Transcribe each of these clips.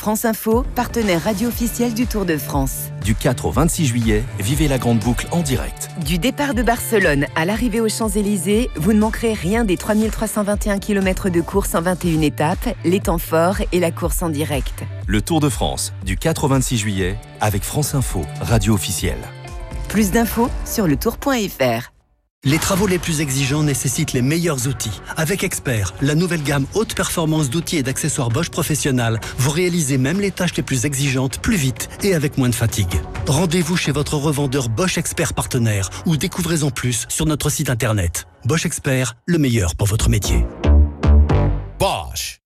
France Info, partenaire radio officiel du Tour de France. Du 4 au 26 juillet, vivez la grande boucle en direct. Du départ de Barcelone à l'arrivée aux Champs-Élysées, vous ne manquerez rien des 3321 km de course en 21 étapes, les temps forts et la course en direct. Le Tour de France, du 4 au 26 juillet, avec France Info, radio officielle. Plus d'infos sur letour.fr. Les travaux les plus exigeants nécessitent les meilleurs outils. Avec Expert, la nouvelle gamme haute performance d'outils et d'accessoires Bosch Professionnal, vous réalisez même les tâches les plus exigeantes plus vite et avec moins de fatigue. Rendez-vous chez votre revendeur Bosch Expert partenaire ou découvrez-en plus sur notre site internet. Bosch Expert, le meilleur pour votre métier. Bosch.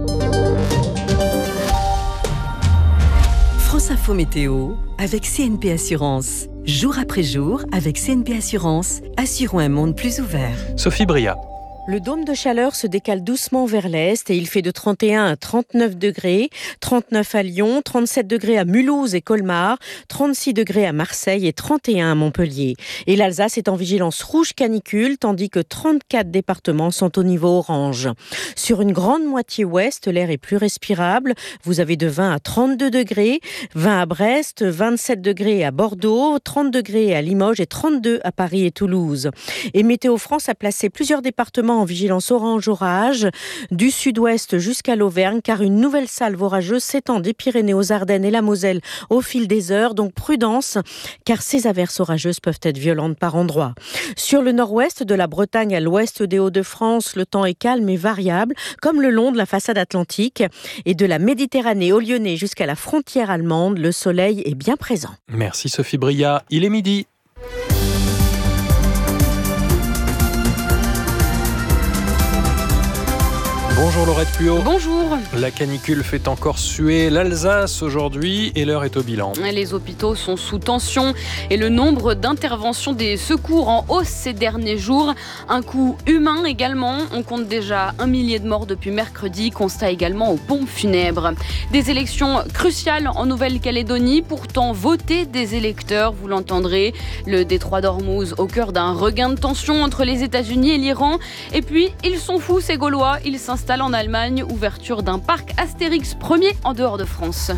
France Info Météo avec CNP Assurance. Jour après jour, avec CNP Assurance, assurons un monde plus ouvert. Sophie Bria. Le dôme de chaleur se décale doucement vers l'est et il fait de 31 à 39 degrés, 39 à Lyon, 37 degrés à Mulhouse et Colmar, 36 degrés à Marseille et 31 à Montpellier. Et l'Alsace est en vigilance rouge canicule, tandis que 34 départements sont au niveau orange. Sur une grande moitié ouest, l'air est plus respirable. Vous avez de 20 à 32 degrés, 20 à Brest, 27 degrés à Bordeaux, 30 degrés à Limoges et 32 à Paris et Toulouse. Et Météo France a placé plusieurs départements en vigilance orange orage, du sud-ouest jusqu'à l'Auvergne, car une nouvelle salve orageuse s'étend des Pyrénées aux Ardennes et la Moselle au fil des heures. Donc prudence, car ces averses orageuses peuvent être violentes par endroits. Sur le nord-ouest de la Bretagne à l'ouest des Hauts-de-France, le temps est calme et variable, comme le long de la façade atlantique. Et de la Méditerranée au Lyonnais jusqu'à la frontière allemande, le soleil est bien présent. Merci Sophie Bria. Il est midi. Bonjour Laurette Puot. Bonjour. La canicule fait encore suer l'Alsace aujourd'hui et l'heure est au bilan. Les hôpitaux sont sous tension et le nombre d'interventions des secours en hausse ces derniers jours. Un coût humain également. On compte déjà 1 millier de morts depuis mercredi. Constat également aux pompes funèbres. Des élections cruciales en Nouvelle-Calédonie. Pourtant votées des électeurs, vous l'entendrez. Le détroit d'Ormuz au cœur d'un regain de tension entre les États-Unis et l'Iran. Et puis, ils sont fous ces Gaulois. Ils s'installent en Allemagne, ouverture d'un parc Astérix, premier en dehors de France.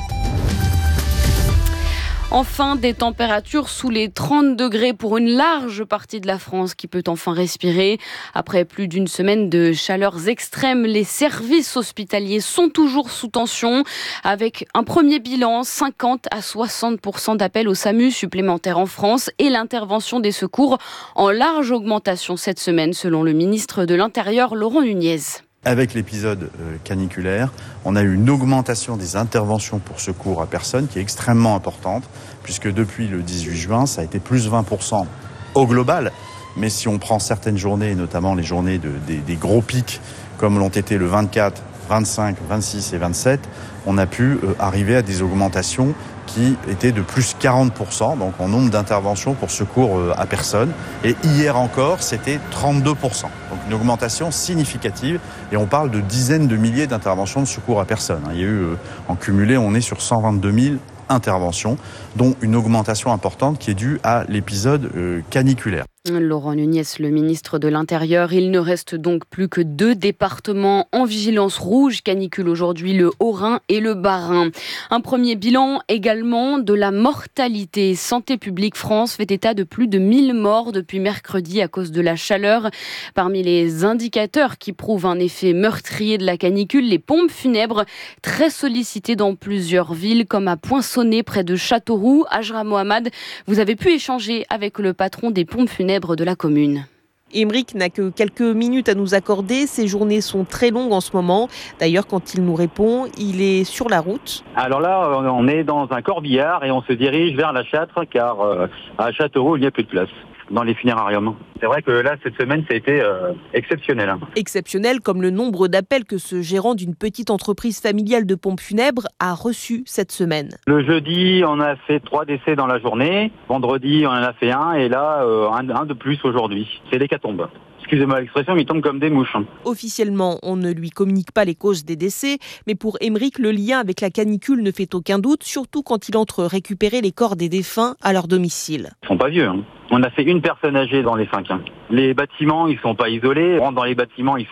Enfin, des températures sous les 30 degrés pour une large partie de la France qui peut enfin respirer. Après plus d'une semaine de chaleurs extrêmes, les services hospitaliers sont toujours sous tension. Avec un premier bilan, 50 à 60% d'appels au SAMU supplémentaires en France et l'intervention des secours en large augmentation cette semaine, selon le ministre de l'Intérieur, Laurent Nunez. Avec l'épisode caniculaire, on a eu une augmentation des interventions pour secours à personne qui est extrêmement importante, puisque depuis le 18 juin, ça a été plus 20% au global. Mais si on prend certaines journées, et notamment les journées des gros pics, comme l'ont été le 24, 25, 26 et 27, on a pu arriver à des augmentations qui étaient de plus 40%, donc en nombre d'interventions pour secours à personne. Et hier encore, c'était 32%. Donc une augmentation significative. Et on parle de dizaines de milliers d'interventions de secours à personne. Il y a eu, en cumulé, on est sur 122 000 interventions, dont une augmentation importante qui est due à l'épisode caniculaire. Laurent Nunez, le ministre de l'Intérieur. Il ne reste donc plus que 2 départements en vigilance rouge canicule aujourd'hui, le Haut-Rhin et le Bas-Rhin. Un premier bilan également de la mortalité. Santé publique France fait état de plus de 1000 morts depuis mercredi à cause de la chaleur. Parmi les indicateurs qui prouvent un effet meurtrier de la canicule, les pompes funèbres très sollicitées dans plusieurs villes comme à Poinçonnet près de Châteauroux. Ajra Mohamed, vous avez pu échanger avec le patron des pompes funèbres de la commune. Émeric n'a que quelques minutes à nous accorder. Ces journées sont très longues en ce moment. D'ailleurs, quand il nous répond, il est sur la route. Alors là, on est dans un corbillard et on se dirige vers la Châtre car à Châteauroux, il n'y a plus de place dans les funérariums. C'est vrai que là, cette semaine, ça a été exceptionnel. Exceptionnel comme le nombre d'appels que ce gérant d'une petite entreprise familiale de pompes funèbres a reçu cette semaine. Le jeudi, on a fait 3 décès dans la journée. Vendredi, on en a fait 1 et là, un de plus aujourd'hui. C'est l'hécatombe. Excusez-moi l'expression, mais il tombe comme des mouches. Officiellement, on ne lui communique pas les causes des décès, mais pour Émeric, le lien avec la canicule ne fait aucun doute, surtout quand il entre récupérer les corps des défunts à leur domicile. Ils sont pas vieux. On a fait une personne âgée dans les 5. Les bâtiments, ils sont pas isolés. On rentre dans les bâtiments, il fait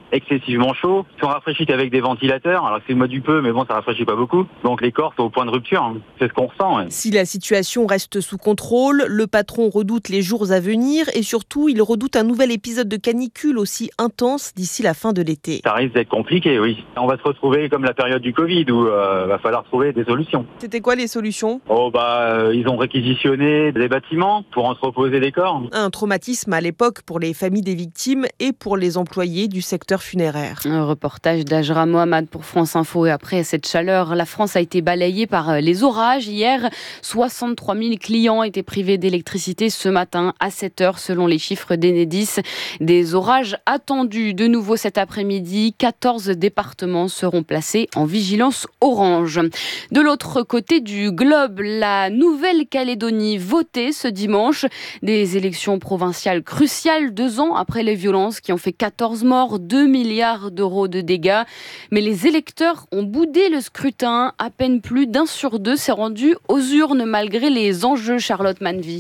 excessivement chaud. Ils sont rafraîchis qu'avec des ventilateurs. Alors c'est le mois du peu, mais bon, ça rafraîchit pas beaucoup. Donc les corps sont au point de rupture. Hein. C'est ce qu'on ressent. Ouais. Si la situation reste sous contrôle, le patron redoute les jours à venir et surtout, il redoute un nouvel épisode de canicule aussi intense d'ici la fin de l'été. Ça risque d'être compliqué, oui. On va se retrouver comme la période du Covid où va falloir trouver des solutions. C'était quoi les solutions ? Ils ont réquisitionné des bâtiments pour entreposer des corps. Un traumatisme à l'époque pour les familles des victimes et pour les employés du secteur funéraire. Un reportage d'Ajra Mohamed pour France Info. Et après cette chaleur, la France a été balayée par les orages. Hier, 63 000 clients étaient privés d'électricité ce matin à 7h selon les chiffres d'Enedis. Des orages attendus de nouveau cet après-midi. 14 départements seront placés en vigilance orange. De l'autre côté du globe, la Nouvelle-Calédonie votait ce dimanche. Des élections provinciales cruciales 2 ans après les violences qui ont fait 14 morts, 2 milliards d'euros de dégâts. Mais les électeurs ont boudé le scrutin. À peine plus d'1 sur 2 s'est rendu aux urnes malgré les enjeux. Charlotte Manvy.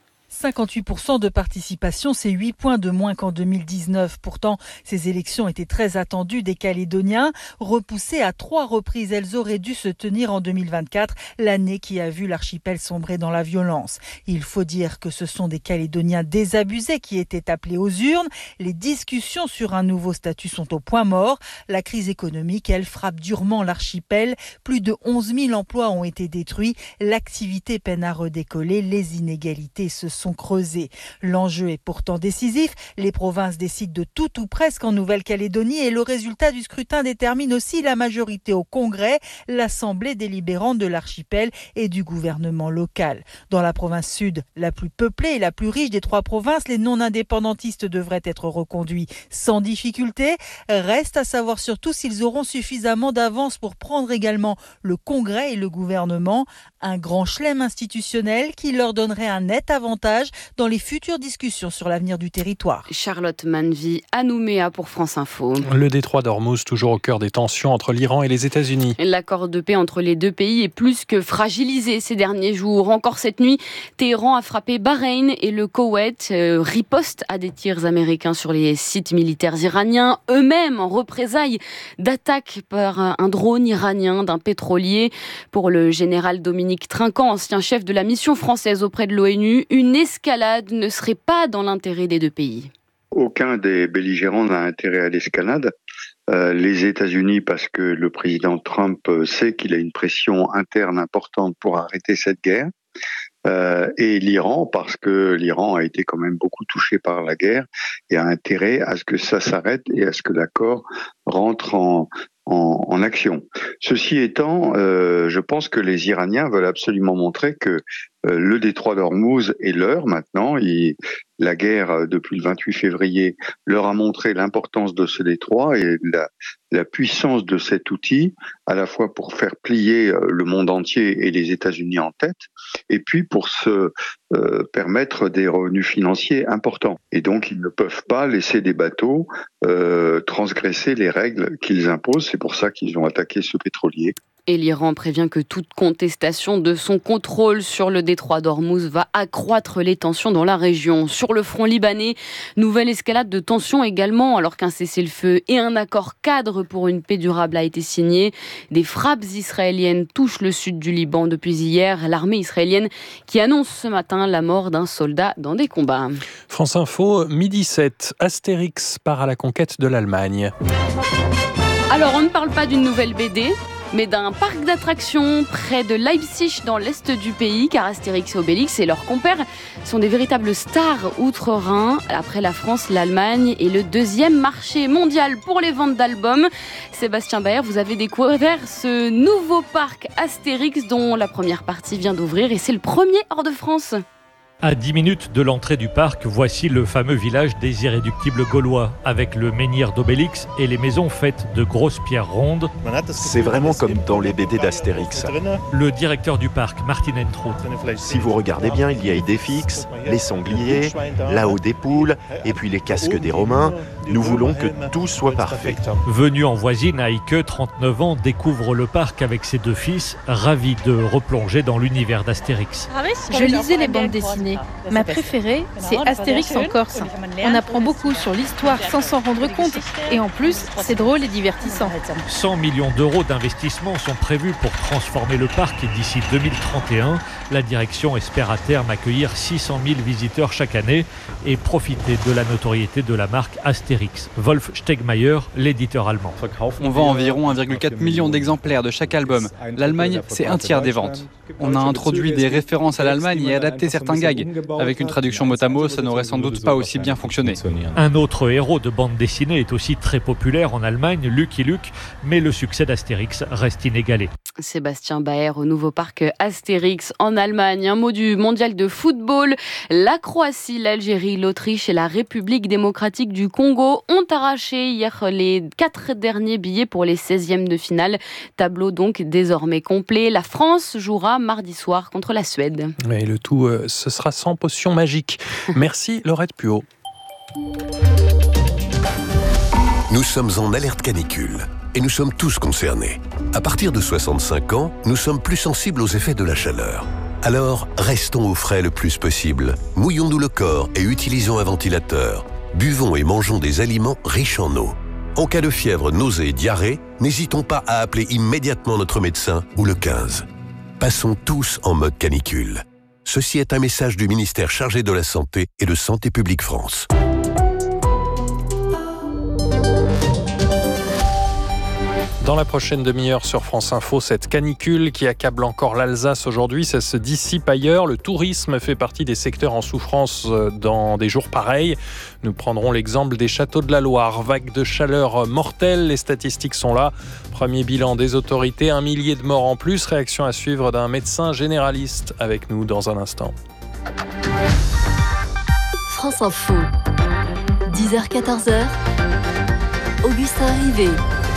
58% de participation, c'est 8 points de moins qu'en 2019. Pourtant, ces élections étaient très attendues des Calédoniens. Repoussées à 3 reprises, elles auraient dû se tenir en 2024, l'année qui a vu l'archipel sombrer dans la violence. Il faut dire que ce sont des Calédoniens désabusés qui étaient appelés aux urnes. Les discussions sur un nouveau statut sont au point mort. La crise économique, elle, frappe durement l'archipel. Plus de 11 000 emplois ont été détruits. L'activité peine à redécoller. Les inégalités se sont creusées. L'enjeu est pourtant décisif. Les provinces décident de tout ou presque en Nouvelle-Calédonie et le résultat du scrutin détermine aussi la majorité au Congrès, l'Assemblée délibérante de l'archipel et du gouvernement local. Dans la province sud, la plus peuplée et la plus riche des 3 provinces, les non-indépendantistes devraient être reconduits sans difficulté. Reste à savoir surtout s'ils auront suffisamment d'avance pour prendre également le Congrès et le gouvernement. Un grand chelem institutionnel qui leur donnerait un net avantage dans les futures discussions sur l'avenir du territoire. Charlotte Manvy à Nouméa pour France Info. Le détroit d'Ormuz, toujours au cœur des tensions entre l'Iran et les États-Unis. L'accord de paix entre les 2 pays est plus que fragilisé ces derniers jours. Encore cette nuit, Téhéran a frappé Bahreïn et le Koweït riposte à des tirs américains sur les sites militaires iraniens, eux-mêmes en représailles d'attaques par un drone iranien d'un pétrolier. Pour le général Dominique Trinquant, ancien chef de la mission française auprès de l'ONU, une escalade ne serait pas dans l'intérêt des 2 pays. Aucun des belligérants n'a intérêt à l'escalade. Les États-Unis, parce que le président Trump sait qu'il a une pression interne importante pour arrêter cette guerre. Et l'Iran, parce que l'Iran a été quand même beaucoup touché par la guerre et a intérêt à ce que ça s'arrête et à ce que l'accord rentre en action. Ceci étant, je pense que les Iraniens veulent absolument montrer que le détroit d'Ormuz est leur maintenant. La guerre depuis le 28 février leur a montré l'importance de ce détroit et la puissance de cet outil, à la fois pour faire plier le monde entier et les États-Unis en tête, et puis pour se permettre des revenus financiers importants. Et donc, ils ne peuvent pas laisser des bateaux transgresser les règles qu'ils imposent. C'est pour ça qu'ils ont attaqué ce pétrolier. Et l'Iran prévient que toute contestation de son contrôle sur le détroit d'Ormuz va accroître les tensions dans la région. Sur le front libanais, nouvelle escalade de tensions également, alors qu'un cessez-le-feu et un accord cadre pour une paix durable a été signé. Des frappes israéliennes touchent le sud du Liban depuis hier. L'armée israélienne qui annonce ce matin la mort d'un soldat dans des combats. France Info, midi 7. Astérix part à la conquête de l'Allemagne. Alors, on ne parle pas d'une nouvelle BD, mais d'un parc d'attractions près de Leipzig dans l'est du pays, car Astérix et Obélix et leurs compères sont des véritables stars outre-Rhin. Après la France, l'Allemagne est le 2e marché mondial pour les ventes d'albums. Sébastien Baer, vous avez découvert ce nouveau parc Astérix dont la première partie vient d'ouvrir et c'est le premier hors de France. À 10 minutes de l'entrée du parc, voici le fameux village des irréductibles gaulois, avec le menhir d'Obélix et les maisons faites de grosses pierres rondes. C'est vraiment comme dans les BD d'Astérix. Le directeur du parc, Martin Entrout. Si vous regardez bien, il y a Idée fixe, les sangliers, là-haut des poules, et puis les casques des Romains. Nous voulons que tout soit parfait. Venu en voisine, Heike, 39 ans, découvre le parc avec ses 2 fils, ravis de replonger dans l'univers d'Astérix. Je lisais les bandes dessinées Disney. Ma préférée, c'est Astérix en Corse. On apprend beaucoup sur l'histoire sans s'en rendre compte. Et en plus, c'est drôle et divertissant. 100 millions d'euros d'investissement sont prévus pour transformer le parc d'ici 2031. La direction espère à terme accueillir 600 000 visiteurs chaque année et profiter de la notoriété de la marque Astérix. Wolf Stegmaier, l'éditeur allemand. On vend environ 1,4 million d'exemplaires de chaque album. L'Allemagne, c'est un tiers des ventes. On a introduit des références à l'Allemagne et adapté certains gags. Avec une traduction mot à mot, ça n'aurait sans doute pas aussi bien fonctionné. Un autre héros de bande dessinée est aussi très populaire en Allemagne, Lucky Luke, mais le succès d'Astérix reste inégalé. Sébastien Baer au nouveau parc Astérix en Allemagne. Un mot du mondial de football. La Croatie, l'Algérie, l'Autriche et la République démocratique du Congo ont arraché hier les 4 derniers billets pour les 16e de finale. Tableau donc désormais complet. La France jouera mardi soir contre la Suède. Et le tout, ce sera sans potion magique. Merci Laurette Puot. Nous sommes en alerte canicule et nous sommes tous concernés. À partir de 65 ans, nous sommes plus sensibles aux effets de la chaleur. Alors, restons au frais le plus possible. Mouillons-nous le corps et utilisons un ventilateur. Buvons et mangeons des aliments riches en eau. En cas de fièvre, nausée et diarrhée, n'hésitons pas à appeler immédiatement notre médecin ou le 15. Passons tous en mode canicule. Ceci est un message du ministère chargé de la Santé et de Santé publique France. Dans la prochaine demi-heure sur France Info, cette canicule qui accable encore l'Alsace aujourd'hui, ça se dissipe ailleurs. Le tourisme fait partie des secteurs en souffrance dans des jours pareils. Nous prendrons l'exemple des châteaux de la Loire. Vague de chaleur mortelle, les statistiques sont là. Premier bilan des autorités, 1 millier de morts en plus. Réaction à suivre d'un médecin généraliste avec nous dans un instant. France Info, 10h-14h, Augustin Rivet.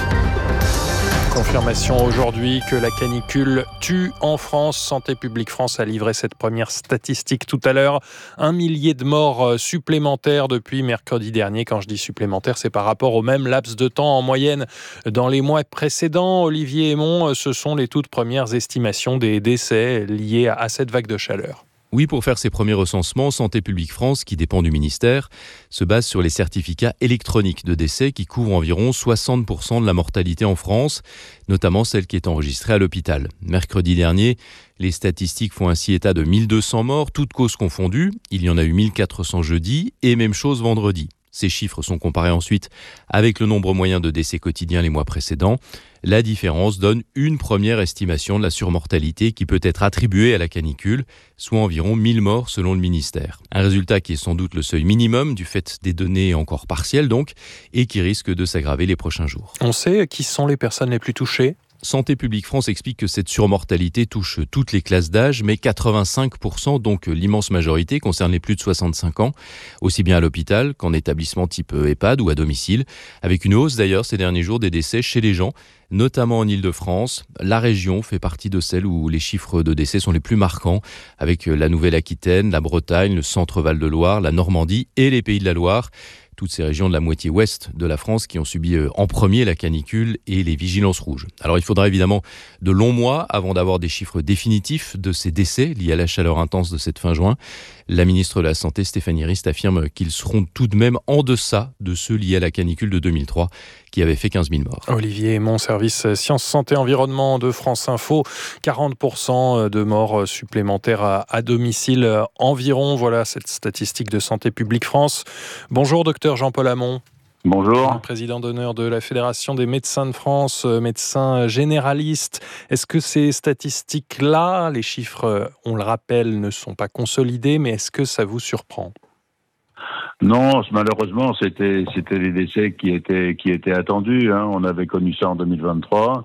Confirmation aujourd'hui que la canicule tue en France. Santé publique France a livré cette première statistique tout à l'heure. 1 millier de morts supplémentaires depuis mercredi dernier. Quand je dis supplémentaires, c'est par rapport au même laps de temps en moyenne dans les mois précédents. Olivier Aymon, ce sont les toutes premières estimations des décès liés à cette vague de chaleur. Oui, pour faire ses premiers recensements, Santé publique France, qui dépend du ministère, se base sur les certificats électroniques de décès qui couvrent environ 60% de la mortalité en France, notamment celle qui est enregistrée à l'hôpital. Mercredi dernier, les statistiques font ainsi état de 1200 morts, toutes causes confondues. Il y en a eu 1400 jeudi et même chose vendredi. Ces chiffres sont comparés ensuite avec le nombre moyen de décès quotidiens les mois précédents. La différence donne une première estimation de la surmortalité qui peut être attribuée à la canicule, soit environ 1000 morts selon le ministère. Un résultat qui est sans doute le seuil minimum du fait des données encore partielles donc, et qui risque de s'aggraver les prochains jours. On sait qui sont les personnes les plus touchées ? Santé publique France explique que cette surmortalité touche toutes les classes d'âge, mais 85%, donc l'immense majorité, concerne les plus de 65 ans, aussi bien à l'hôpital qu'en établissement type EHPAD ou à domicile, avec une hausse d'ailleurs ces derniers jours des décès chez les gens, notamment en Île-de-France. La région fait partie de celles où les chiffres de décès sont les plus marquants, avec la Nouvelle-Aquitaine, la Bretagne, le Centre-Val de Loire, la Normandie et les Pays de la Loire. Toutes ces régions de la moitié ouest de la France qui ont subi en premier la canicule et les vigilances rouges. Alors il faudra évidemment de longs mois avant d'avoir des chiffres définitifs de ces décès liés à la chaleur intense de cette fin juin. La ministre de la Santé, Stéphanie Rist, affirme qu'ils seront tout de même en deçà de ceux liés à la canicule de 2003 qui avait fait 15 000 morts. Olivier Aymon, service Sciences, Santé, Environnement de France Info. 40% de morts supplémentaires à domicile environ. Voilà cette statistique de Santé publique France. Bonjour docteur Jean-Paul Hamon. Bonjour. Président d'honneur de la Fédération des médecins de France, médecin généraliste. Est-ce que ces statistiques-là, les chiffres, on le rappelle, ne sont pas consolidés, mais est-ce que ça vous surprend ? Non, malheureusement, c'était les décès qui étaient attendus. On avait connu ça en 2003,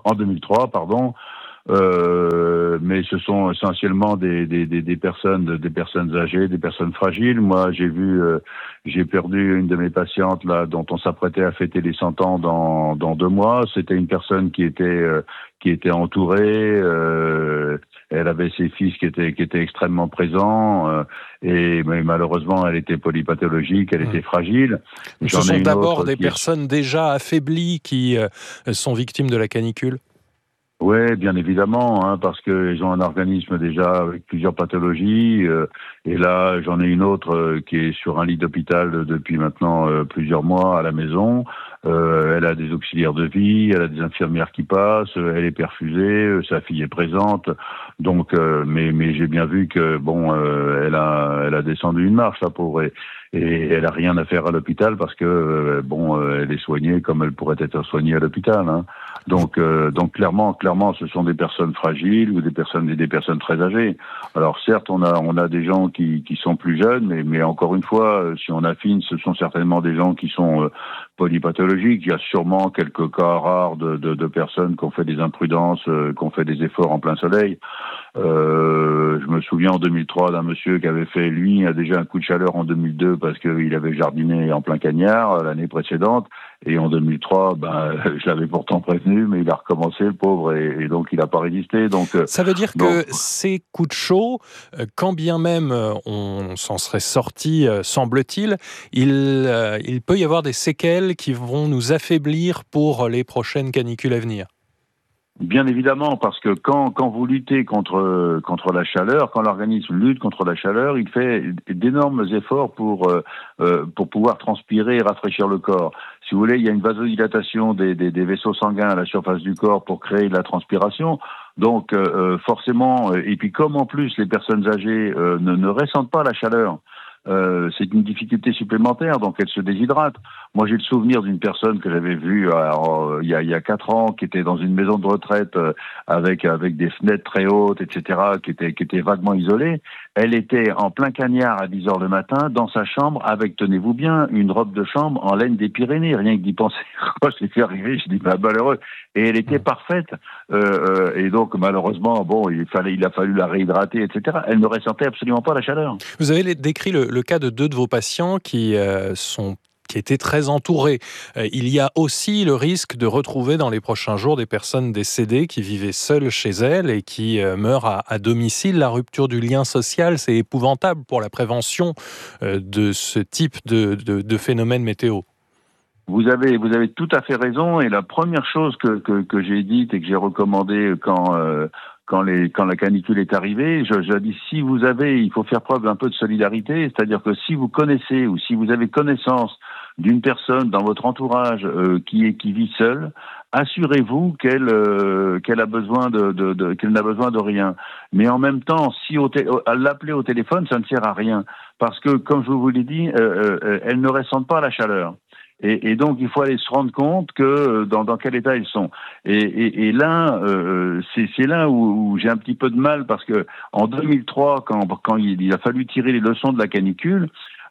mais ce sont essentiellement des personnes âgées, des personnes fragiles. Moi, j'ai perdu une de mes patientes là, dont on s'apprêtait à fêter les 100 ans dans 2 mois. C'était une personne qui était entourée. Elle avait ses fils qui étaient extrêmement présents, mais malheureusement, elle était polypathologique, elle était fragile. Ce sont d'abord des personnes déjà affaiblies qui sont victimes de la canicule. Oui, bien évidemment, parce qu'ils ont un organisme déjà avec plusieurs pathologies. Et là, j'en ai une autre qui est sur un lit d'hôpital depuis maintenant plusieurs mois à la maison. Elle a des auxiliaires de vie, elle a des infirmières qui passent, elle est perfusée, sa fille est présente. Donc, mais j'ai bien vu que elle a descendu une marche, la pauvre, et elle a rien à faire à l'hôpital parce que elle est soignée comme elle pourrait être soignée à l'hôpital. Donc clairement, ce sont des personnes fragiles ou des personnes très âgées. Alors certes, on a des gens qui sont plus jeunes, mais encore une fois, si on affine, ce sont certainement des gens qui sont polypathologiques. Il y a sûrement quelques cas rares de personnes qui ont fait des imprudences, qui ont fait des efforts en plein soleil. Je me souviens en 2003 d'un monsieur qui avait fait, lui, déjà un coup de chaleur en 2002 parce qu'il avait jardiné en plein cagnard l'année précédente. Et en 2003, je l'avais pourtant prévenu, mais il a recommencé, le pauvre, et donc il n'a pas résisté. Donc ça veut dire que ces coups de chaud, quand bien même on s'en serait sorti, semble-t-il, il peut y avoir des séquelles qui vont nous affaiblir pour les prochaines canicules à venir. Bien évidemment, parce que quand vous luttez contre la chaleur, quand l'organisme lutte contre la chaleur, il fait d'énormes efforts pour pouvoir transpirer et rafraîchir le corps. Si vous voulez, il y a une vasodilatation des vaisseaux sanguins à la surface du corps pour créer de la transpiration. Donc forcément, et puis comme en plus les personnes âgées ne ressentent pas la chaleur, c'est une difficulté supplémentaire, donc elles se déshydratent. Moi, j'ai le souvenir d'une personne que j'avais vue il y a 4 ans, qui était dans une maison de retraite avec des fenêtres très hautes, etc., qui était vaguement isolée. Elle était en plein cagnard à 10 heures le matin, dans sa chambre, avec, tenez-vous bien, une robe de chambre en laine des Pyrénées. Rien que d'y penser, moi, je l'ai fait arriver, je dis, malheureux. Et elle était parfaite. Et donc, malheureusement, il a fallu la réhydrater, etc. Elle ne ressentait absolument pas la chaleur. Vous avez décrit le cas de 2 de vos patients qui étaient très entourés. Il y a aussi le risque de retrouver dans les prochains jours des personnes décédées qui vivaient seules chez elles et qui meurent à domicile. La rupture du lien social, c'est épouvantable pour la prévention de ce type de phénomène météo. Vous avez tout à fait raison, et la première chose que j'ai dite et que j'ai recommandé quand la canicule est arrivée, je dis il faut faire preuve d'un peu de solidarité, c'est-à-dire que si vous connaissez ou si vous avez connaissance d'une personne dans votre entourage qui vit seule, assurez-vous qu'elle n'a besoin de rien. Mais en même temps, l'appeler au téléphone, ça ne sert à rien, parce que comme je vous l'ai dit, elle ne ressent pas la chaleur. Et donc, il faut aller se rendre compte que dans quel état ils sont. Et là, c'est là où j'ai un petit peu de mal, parce que en 2003, quand il a fallu tirer les leçons de la canicule,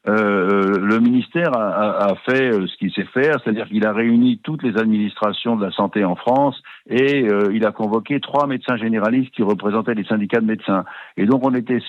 le ministère a fait ce qu'il sait faire, c'est-à-dire qu'il a réuni toutes les administrations de la santé en France et il a convoqué 3 médecins généralistes qui représentaient les syndicats de médecins. Et donc on était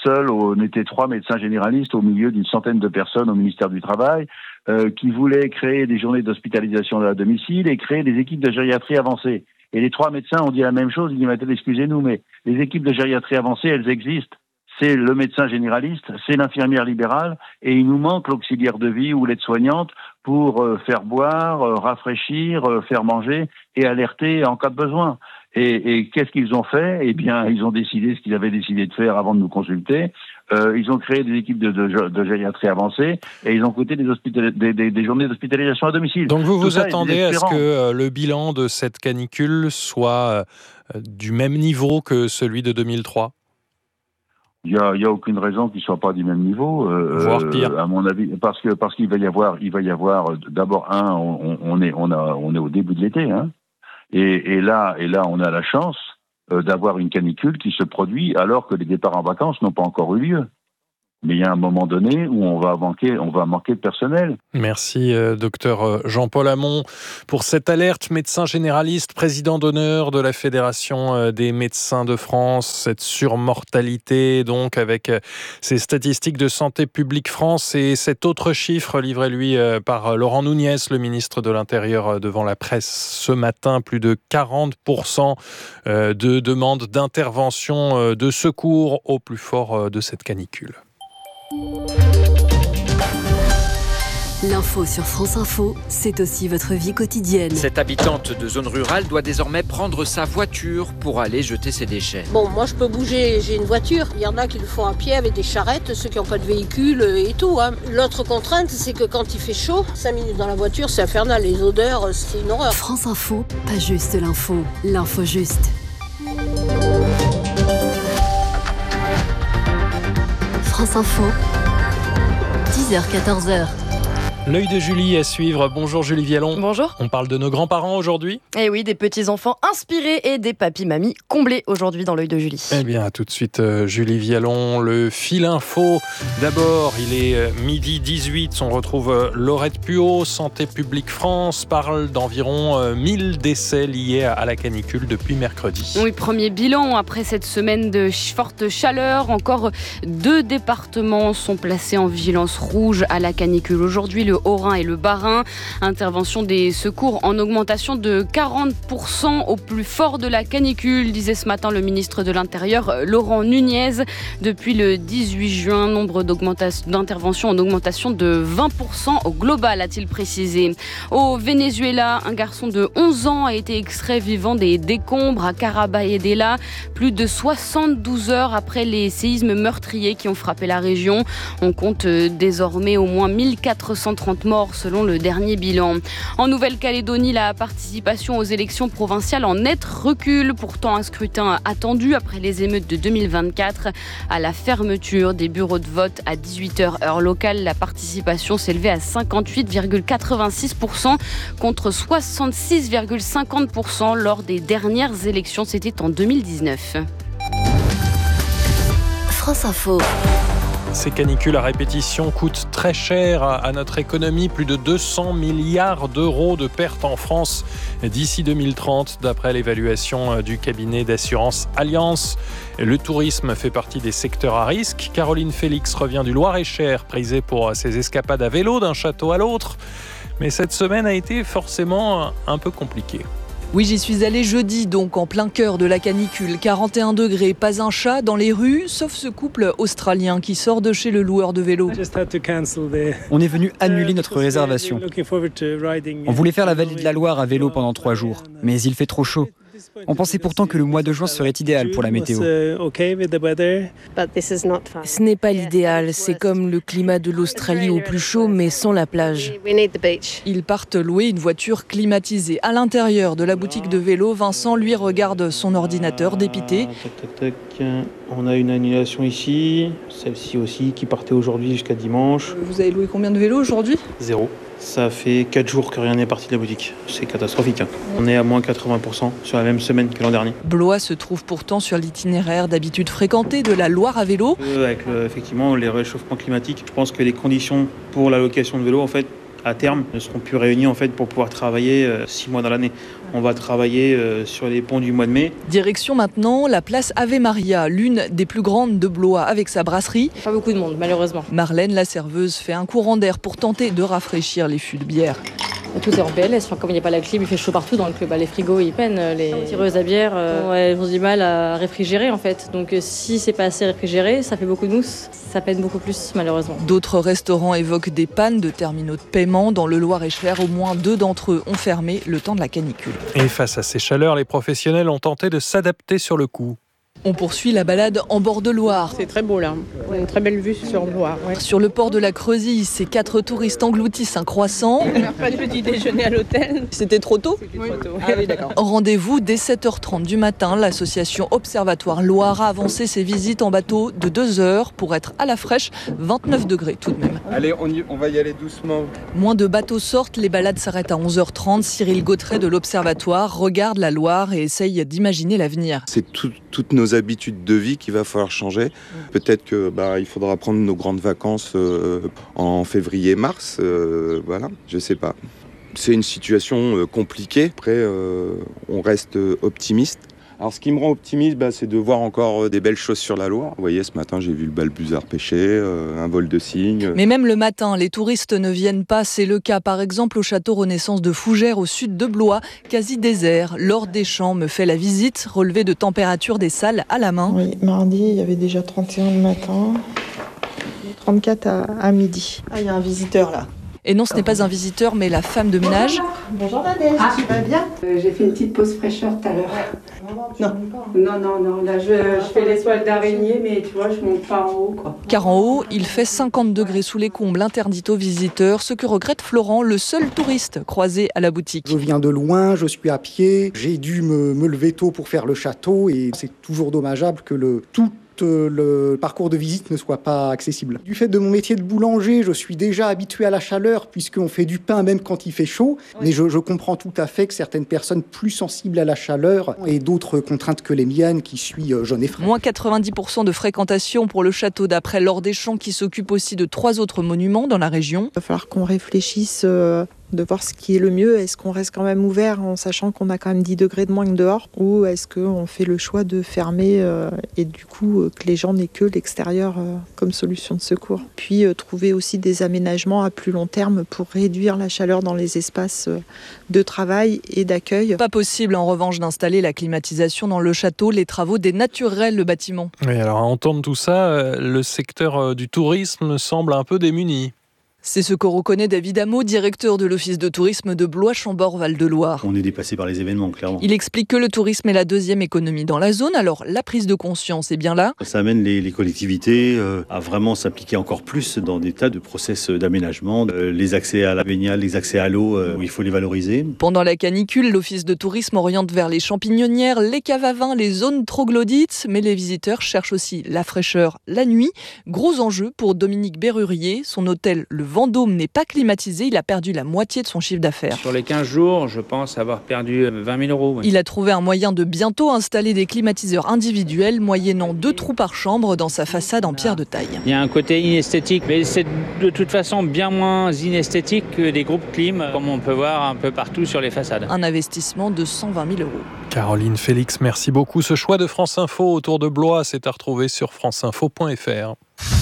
3 médecins généralistes au milieu d'une centaine de personnes au ministère du Travail qui voulaient créer des journées d'hospitalisation à domicile et créer des équipes de gériatrie avancée. Et les 3 médecins ont dit la même chose, ils disent excusez-nous, mais les équipes de gériatrie avancée, elles existent. C'est le médecin généraliste, c'est l'infirmière libérale, et il nous manque l'auxiliaire de vie ou l'aide-soignante pour faire boire, rafraîchir, faire manger et alerter en cas de besoin. Et qu'est-ce qu'ils ont fait ? Eh bien, ils ont décidé ce qu'ils avaient décidé de faire avant de nous consulter. Ils ont créé des équipes de gériatrie avancée et ils ont coûté des journées d'hospitalisation à domicile. Donc vous attendez à ce que le bilan de cette canicule soit du même niveau que celui de 2003 ? Il y a aucune raison qu'il soit pas du même niveau, voire pire, à mon avis, parce qu'il va y avoir d'abord on est au début de l'été, et là on a la chance d'avoir une canicule qui se produit alors que les départs en vacances n'ont pas encore eu lieu. Mais il y a un moment donné où on va manquer de personnel. Merci, docteur Jean-Paul Hamon, pour cette alerte. Médecin généraliste, président d'honneur de la Fédération des médecins de France. Cette surmortalité, donc, avec ces statistiques de Santé publique France et cet autre chiffre livré, lui, par Laurent Nunez, le ministre de l'Intérieur, devant la presse ce matin. Plus de 40% de demandes d'intervention de secours au plus fort de cette canicule. L'info sur France Info, c'est aussi votre vie quotidienne. Cette habitante de zone rurale doit désormais prendre sa voiture pour aller jeter ses déchets. Bon, moi je peux bouger, j'ai une voiture. Il y en a qui le font à pied avec des charrettes, ceux qui n'ont pas de véhicule et tout. L'autre contrainte, c'est que quand il fait chaud, 5 minutes dans la voiture, c'est infernal. Les odeurs, c'est une horreur. France Info, pas juste l'info, l'info juste. France Info, 10h-14h. L'œil de Julie à suivre. Bonjour Julie Vialon. Bonjour. On parle de nos grands-parents aujourd'hui. Eh oui, des petits-enfants inspirés et des papis-mamies comblés aujourd'hui dans l'œil de Julie. Eh bien, tout de suite, Julie Vialon, le fil info. D'abord, il est midi 18. On retrouve Laurette Puot. Santé publique France parle d'environ 1000 décès liés à la canicule depuis mercredi. Oui, premier bilan après cette semaine de forte chaleur. Encore 2 départements sont placés en vigilance rouge à la canicule. Aujourd'hui, le Haut-Rhin et le Bas-Rhin. Intervention des secours en augmentation de 40% au plus fort de la canicule, disait ce matin le ministre de l'Intérieur, Laurent Nunez. Depuis le 18 juin, nombre d'interventions en augmentation de 20% au global, a-t-il précisé. Au Venezuela, un garçon de 11 ans a été extrait vivant des décombres à Carabayedela, plus de 72 heures après les séismes meurtriers qui ont frappé la région. On compte désormais au moins 1430 morts selon le dernier bilan. En Nouvelle-Calédonie, la participation aux élections provinciales en net recul. Pourtant, un scrutin attendu après les émeutes de 2024. À la fermeture des bureaux de vote à 18h heure locale, la participation s'élevait à 58,86% contre 66,50% lors des dernières élections. C'était en 2019. France Info. Ces canicules à répétition coûtent très cher à notre économie, plus de 200 milliards d'euros de pertes en France d'ici 2030, d'après l'évaluation du cabinet d'assurance Allianz. Le tourisme fait partie des secteurs à risque. Caroline Félix revient du Loir-et-Cher, prisée pour ses escapades à vélo d'un château à l'autre. Mais cette semaine a été forcément un peu compliquée. Oui, j'y suis allée jeudi, donc en plein cœur de la canicule. 41 degrés, pas un chat dans les rues, sauf ce couple australien qui sort de chez le loueur de vélo. On est venu annuler notre réservation. On voulait faire la vallée de la Loire à vélo pendant 3 jours, mais il fait trop chaud. On pensait pourtant que le mois de juin serait idéal pour la météo. Ce n'est pas l'idéal, c'est comme le climat de l'Australie au plus chaud, mais sans la plage. Ils partent louer une voiture climatisée. À l'intérieur de la boutique de vélo, Vincent, lui, regarde son ordinateur dépité. On a une annulation ici, celle-ci aussi qui partait aujourd'hui jusqu'à dimanche. Vous avez loué combien de vélos aujourd'hui ? 0. Ça fait 4 jours que rien n'est parti de la boutique. C'est catastrophique. On est à moins 80% sur la même semaine que l'an dernier. Blois se trouve pourtant sur l'itinéraire d'habitude fréquenté de la Loire à vélo. Avec effectivement les réchauffements climatiques, je pense que les conditions pour la location de vélo, en fait, à terme, ne seront plus réunies en fait, pour pouvoir travailler 6 mois dans l'année. On va travailler sur les ponts du mois de mai. Direction maintenant la place Ave Maria, l'une des plus grandes de Blois, avec sa brasserie. Pas beaucoup de monde, malheureusement. Marlène, la serveuse, fait un courant d'air pour tenter de rafraîchir les fûts de bière. Tout est en PLS, comme il n'y a pas la clim, il fait chaud partout, donc les frigos ils peinent, les tireuses à bière elles ont du mal à réfrigérer en fait. Donc si c'est pas assez réfrigéré, ça fait beaucoup de mousse, ça peine beaucoup plus malheureusement. D'autres restaurants évoquent des pannes de terminaux de paiement. Dans le Loir-et-Cher, au moins 2 d'entre eux ont fermé le temps de la canicule. Et face à ces chaleurs, les professionnels ont tenté de s'adapter sur le coup. On poursuit la balade en bord de Loire. C'est très beau là, on a une très belle vue sur Loire. Ouais. Sur le port de la Creusille, ces 4 touristes engloutissent un croissant. Pas de petit déjeuner à l'hôtel. C'était trop tôt ? Oui, trop tôt. Ah oui, d'accord. Rendez-vous dès 7h30 du matin. L'association Observatoire Loire a avancé ses visites en bateau de 2 heures pour être à la fraîche, 29 degrés tout de même. Allez, on va y aller doucement. Moins de bateaux sortent, les balades s'arrêtent à 11h30. Cyril Gautret de l'Observatoire regarde la Loire et essaye d'imaginer l'avenir. C'est toutes nos habitudes de vie qu'il va falloir changer. Peut-être que il faudra prendre nos grandes vacances en février-mars. Voilà, je sais pas. C'est une situation compliquée. Après, on reste optimiste. Alors, ce qui me rend optimiste, c'est de voir encore des belles choses sur la Loire. Vous voyez, ce matin, j'ai vu le balbuzard pêcher, un vol de cygnes. Mais même le matin, les touristes ne viennent pas. C'est le cas, par exemple, au château Renaissance de Fougères, au sud de Blois, quasi désert. Laure Deschamps me fait la visite, relevé de température des salles à la main. Oui, mardi, il y avait déjà 31 le matin, 34 à midi. Ah, il y a un visiteur là. Et non, ce n'est pas un visiteur, mais la femme de ménage. Bonjour Nadège, tu vas bien? J'ai fait une petite pause fraîcheur tout à l'heure. Non, là je fais les toiles d'araignée, mais tu vois, je monte pas en haut, quoi. Car en haut, il fait 50 degrés sous les combles, interdit aux visiteurs, ce que regrette Florent, le seul touriste croisé à la boutique. Je viens de loin, je suis à pied, j'ai dû me lever tôt pour faire le château et c'est toujours dommageable que tout le parcours de visite ne soit pas accessible. Du fait de mon métier de boulanger, je suis déjà habitué à la chaleur puisqu'on fait du pain même quand il fait chaud. Mais je comprends tout à fait que certaines personnes plus sensibles à la chaleur aient d'autres contraintes que les miennes qui suis jeune et frais. Moins 90% de fréquentation pour le château d'après Laure Deschamps qui s'occupe aussi de 3 autres monuments dans la région. Il va falloir qu'on réfléchisse de voir ce qui est le mieux. Est-ce qu'on reste quand même ouvert en sachant qu'on a quand même 10 degrés de moins que dehors, ou est-ce qu'on fait le choix de fermer et du coup que les gens n'aient que l'extérieur comme solution de secours. Puis trouver aussi des aménagements à plus long terme pour réduire la chaleur dans les espaces de travail et d'accueil. Pas possible en revanche d'installer la climatisation dans le château, les travaux dénatureraient le bâtiment. Oui, alors à entendre tout ça, le secteur du tourisme semble un peu démuni. C'est ce que reconnaît David Hameau, directeur de l'office de tourisme de Blois-Chambord-Val-de-Loire. On est dépassé par les événements, clairement. Il explique que le tourisme est la deuxième économie dans la zone, alors la prise de conscience est bien là. Ça amène les collectivités à vraiment s'impliquer encore plus dans des tas de process d'aménagement, les accès à la baignade, les accès à l'eau, où il faut les valoriser. Pendant la canicule, l'office de tourisme oriente vers les champignonnières, les caves à vin, les zones troglodytes, mais les visiteurs cherchent aussi la fraîcheur la nuit. Gros enjeu pour Dominique Berrurier, son hôtel Le Vendôme n'est pas climatisé, il a perdu la moitié de son chiffre d'affaires. Sur les 15 jours, je pense avoir perdu 20 000 euros. Oui. Il a trouvé un moyen de bientôt installer des climatiseurs individuels, moyennant 2 trous par chambre dans sa façade en pierre de taille. Il y a un côté inesthétique, mais c'est de toute façon bien moins inesthétique que des groupes clim, comme on peut voir un peu partout sur les façades. Un investissement de 120 000 euros. Caroline Félix, merci beaucoup. Ce choix de France Info autour de Blois, c'est à retrouver sur franceinfo.fr.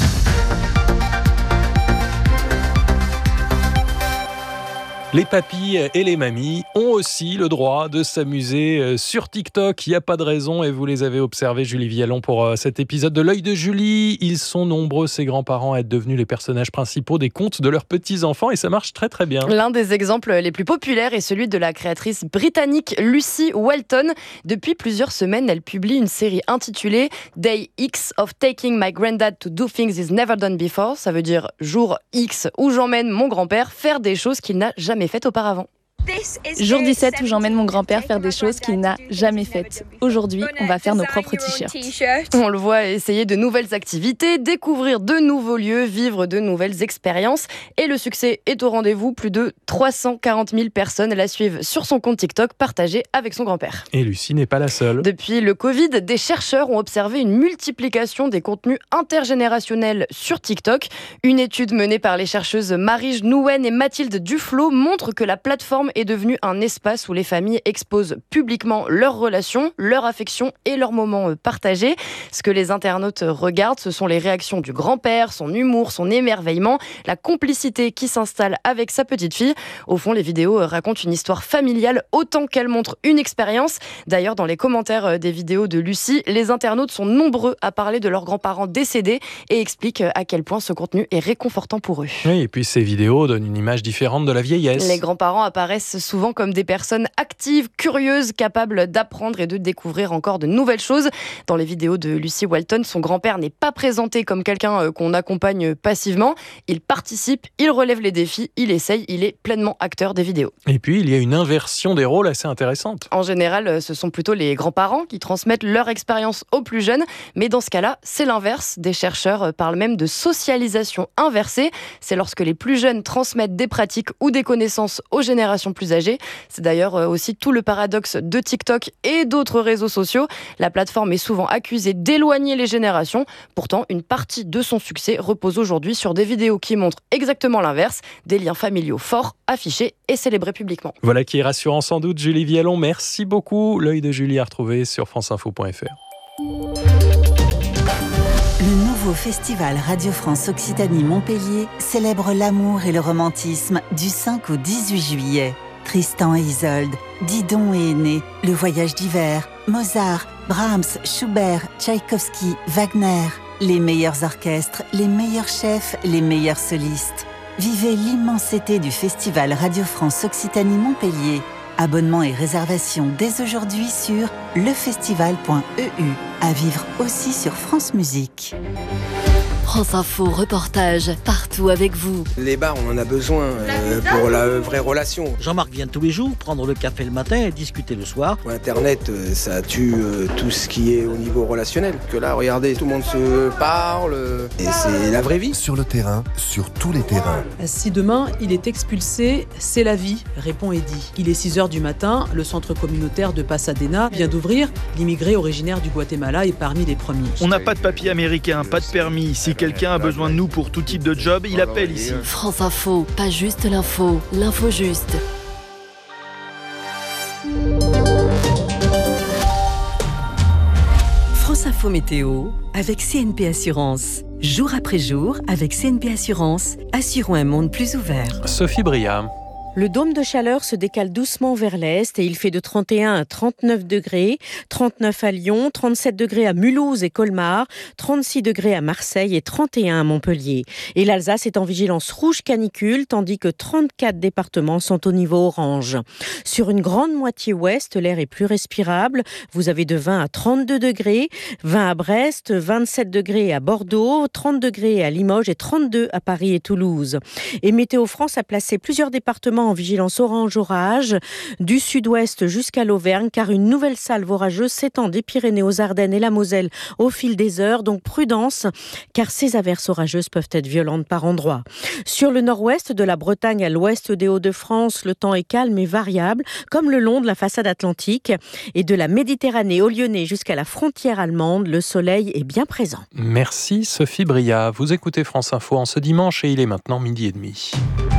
Les papis et les mamies ont aussi le droit de s'amuser sur TikTok. Il n'y a pas de raison et vous les avez observés, Julie Vialon, pour cet épisode de l'œil de Julie. Ils sont nombreux, ces grands-parents, à être devenus les personnages principaux des contes de leurs petits-enfants et ça marche très très bien. L'un des exemples les plus populaires est celui de la créatrice britannique Lucy Walton. Depuis plusieurs semaines, elle publie une série intitulée Day X of Taking My Granddad to Do Things He's Never Done Before. Ça veut dire jour X où j'emmène mon grand-père faire des choses qu'il n'a jamais faites auparavant. Jour 17 où j'emmène mon grand-père faire des choses qu'il n'a jamais faites. Aujourd'hui, on va faire nos propres t-shirts. On le voit essayer de nouvelles activités, découvrir de nouveaux lieux, vivre de nouvelles expériences. Et le succès est au rendez-vous. Plus de 340 000 personnes la suivent sur son compte TikTok partagé avec son grand-père. Et Lucie n'est pas la seule. Depuis le Covid, des chercheurs ont observé une multiplication des contenus intergénérationnels sur TikTok. Une étude menée par les chercheuses Marie Nouen et Mathilde Duflo montre que la plateforme est devenue un espace où les familles exposent publiquement leurs relations, leurs affections et leurs moments partagés. Ce que les internautes regardent, ce sont les réactions du grand-père, son humour, son émerveillement, la complicité qui s'installe avec sa petite fille. Au fond, les vidéos racontent une histoire familiale autant qu'elles montrent une expérience. D'ailleurs, dans les commentaires des vidéos de Lucie, les internautes sont nombreux à parler de leurs grands-parents décédés et expliquent à quel point ce contenu est réconfortant pour eux. Oui, et puis ces vidéos donnent une image différente de la vieillesse. Les grands-parents apparaissent souvent comme des personnes actives, curieuses, capables d'apprendre et de découvrir encore de nouvelles choses. Dans les vidéos de Lucy Walton, son grand-père n'est pas présenté comme quelqu'un qu'on accompagne passivement. Il participe, il relève les défis, il essaye, il est pleinement acteur des vidéos. Et puis, il y a une inversion des rôles assez intéressante. En général, ce sont plutôt les grands-parents qui transmettent leur expérience aux plus jeunes. Mais dans ce cas-là, c'est l'inverse. Des chercheurs parlent même de socialisation inversée. C'est lorsque les plus jeunes transmettent des pratiques ou des connaissances aux générations plus âgées. C'est d'ailleurs aussi tout le paradoxe de TikTok et d'autres réseaux sociaux. La plateforme est souvent accusée d'éloigner les générations. Pourtant, une partie de son succès repose aujourd'hui sur des vidéos qui montrent exactement l'inverse, des liens familiaux forts, affichés et célébrés publiquement. Voilà qui est rassurant sans doute, Julie Vialon. Merci beaucoup. L'œil de Julie à retrouver sur franceinfo.fr. Le nouveau festival Radio France Occitanie-Montpellier célèbre l'amour et le romantisme du 5 au 18 juillet. Tristan et Isolde, Didon et Aîné, Le Voyage d'hiver, Mozart, Brahms, Schubert, Tchaïkovski, Wagner. Les meilleurs orchestres, les meilleurs chefs, les meilleurs solistes. Vivez l'immense été du Festival Radio France Occitanie Montpellier. Abonnement et réservation dès aujourd'hui sur lefestival.eu. À vivre aussi sur France Musique. France Info reportage partout avec vous. Les bars, on en a besoin pour la vraie relation. Jean-Marc vient tous les jours prendre le café le matin et discuter le soir. Internet, ça tue tout ce qui est au niveau relationnel. Que là, regardez, tout le monde se parle et c'est la vraie vie. Sur le terrain, sur tous les terrains. Si demain, il est expulsé, c'est la vie, répond Eddy. Il est 6h du matin, le centre communautaire de Pasadena vient d'ouvrir. L'immigré originaire du Guatemala est parmi les premiers. On n'a pas de papier américain, pas de permis. Si quelqu'un a besoin de nous pour tout type de job, il appelle ici. France Info, pas juste l'info, l'info juste. France Info Météo avec CNP Assurance. Jour après jour, avec CNP Assurance, assurons un monde plus ouvert. Sophie Bria. Le dôme de chaleur se décale doucement vers l'est et il fait de 31 à 39 degrés, 39 à Lyon, 37 degrés à Mulhouse et Colmar, 36 degrés à Marseille et 31 à Montpellier. Et l'Alsace est en vigilance rouge canicule, tandis que 34 départements sont au niveau orange. Sur une grande moitié ouest, l'air est plus respirable. Vous avez de 20 à 32 degrés, 20 à Brest, 27 degrés à Bordeaux, 30 degrés à Limoges et 32 à Paris et Toulouse. Et Météo France a placé plusieurs départements en vigilance orange orage, du sud-ouest jusqu'à l'Auvergne, car une nouvelle salve orageuse s'étend des Pyrénées aux Ardennes et la Moselle au fil des heures. Donc prudence, car ces averses orageuses peuvent être violentes par endroits. Sur le nord-ouest de la Bretagne à l'ouest des Hauts-de-France, le temps est calme et variable, comme le long de la façade atlantique. Et de la Méditerranée au Lyonnais jusqu'à la frontière allemande, le soleil est bien présent. Merci Sophie Bria. Vous écoutez France Info en ce dimanche et il est maintenant 12h30.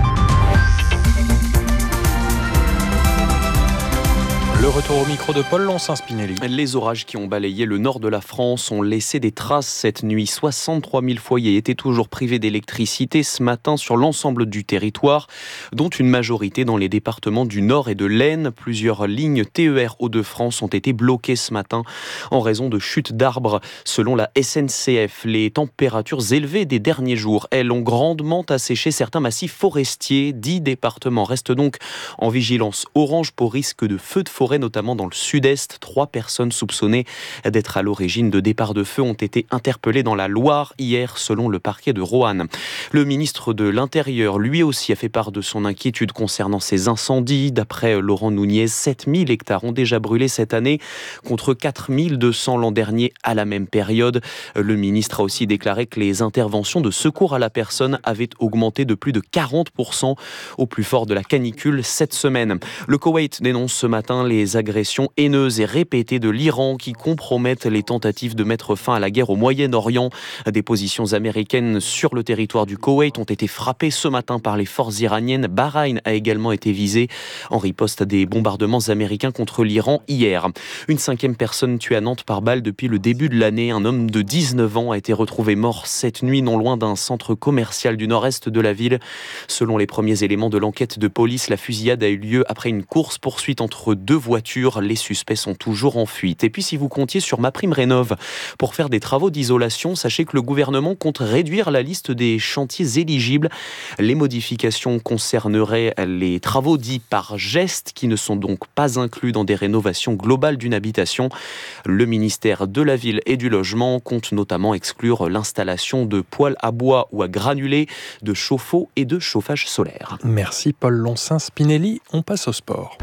Le retour au micro de Paul Lonsin-Spinelli. Les orages qui ont balayé le nord de la France ont laissé des traces cette nuit. 63 000 foyers étaient toujours privés d'électricité ce matin sur l'ensemble du territoire, dont une majorité dans les départements du Nord et de l'Aisne. Plusieurs lignes TER Hauts-de-France ont été bloquées ce matin en raison de chutes d'arbres. Selon la SNCF, les températures élevées des derniers jours, elles ont grandement asséché certains massifs forestiers. 10 départements restent donc en vigilance orange pour risque de feux de forêt, notamment dans le sud-est. 3 personnes soupçonnées d'être à l'origine de départs de feu ont été interpellées dans la Loire hier, selon le parquet de Roanne. Le ministre de l'Intérieur, lui aussi, a fait part de son inquiétude concernant ces incendies. D'après Laurent Nunez, 7000 hectares ont déjà brûlé cette année, contre 4200 l'an dernier à la même période. Le ministre a aussi déclaré que les interventions de secours à la personne avaient augmenté de plus de 40% au plus fort de la canicule cette semaine. Le Koweït dénonce ce matin les agressions haineuses et répétées de l'Iran qui compromettent les tentatives de mettre fin à la guerre au Moyen-Orient. Des positions américaines sur le territoire du Koweït ont été frappées ce matin par les forces iraniennes. Bahreïn a également été visé en riposte à des bombardements américains contre l'Iran hier. Une 5e personne tuée à Nantes par balle depuis le début de l'année. Un homme de 19 ans a été retrouvé mort cette nuit non loin d'un centre commercial du nord-est de la ville. Selon les premiers éléments de l'enquête de police, la fusillade a eu lieu après une course-poursuite entre 2 voitures. Les suspects sont toujours en fuite. Et puis si vous comptiez sur MaPrimeRénov' pour faire des travaux d'isolation, sachez que le gouvernement compte réduire la liste des chantiers éligibles. Les modifications concerneraient les travaux dits par geste qui ne sont donc pas inclus dans des rénovations globales d'une habitation. Le ministère de la Ville et du Logement compte notamment exclure l'installation de poêles à bois ou à granulés, de chauffe-eau et de chauffage solaire. Merci Paul Lonsin-Spinelli. On passe au sport.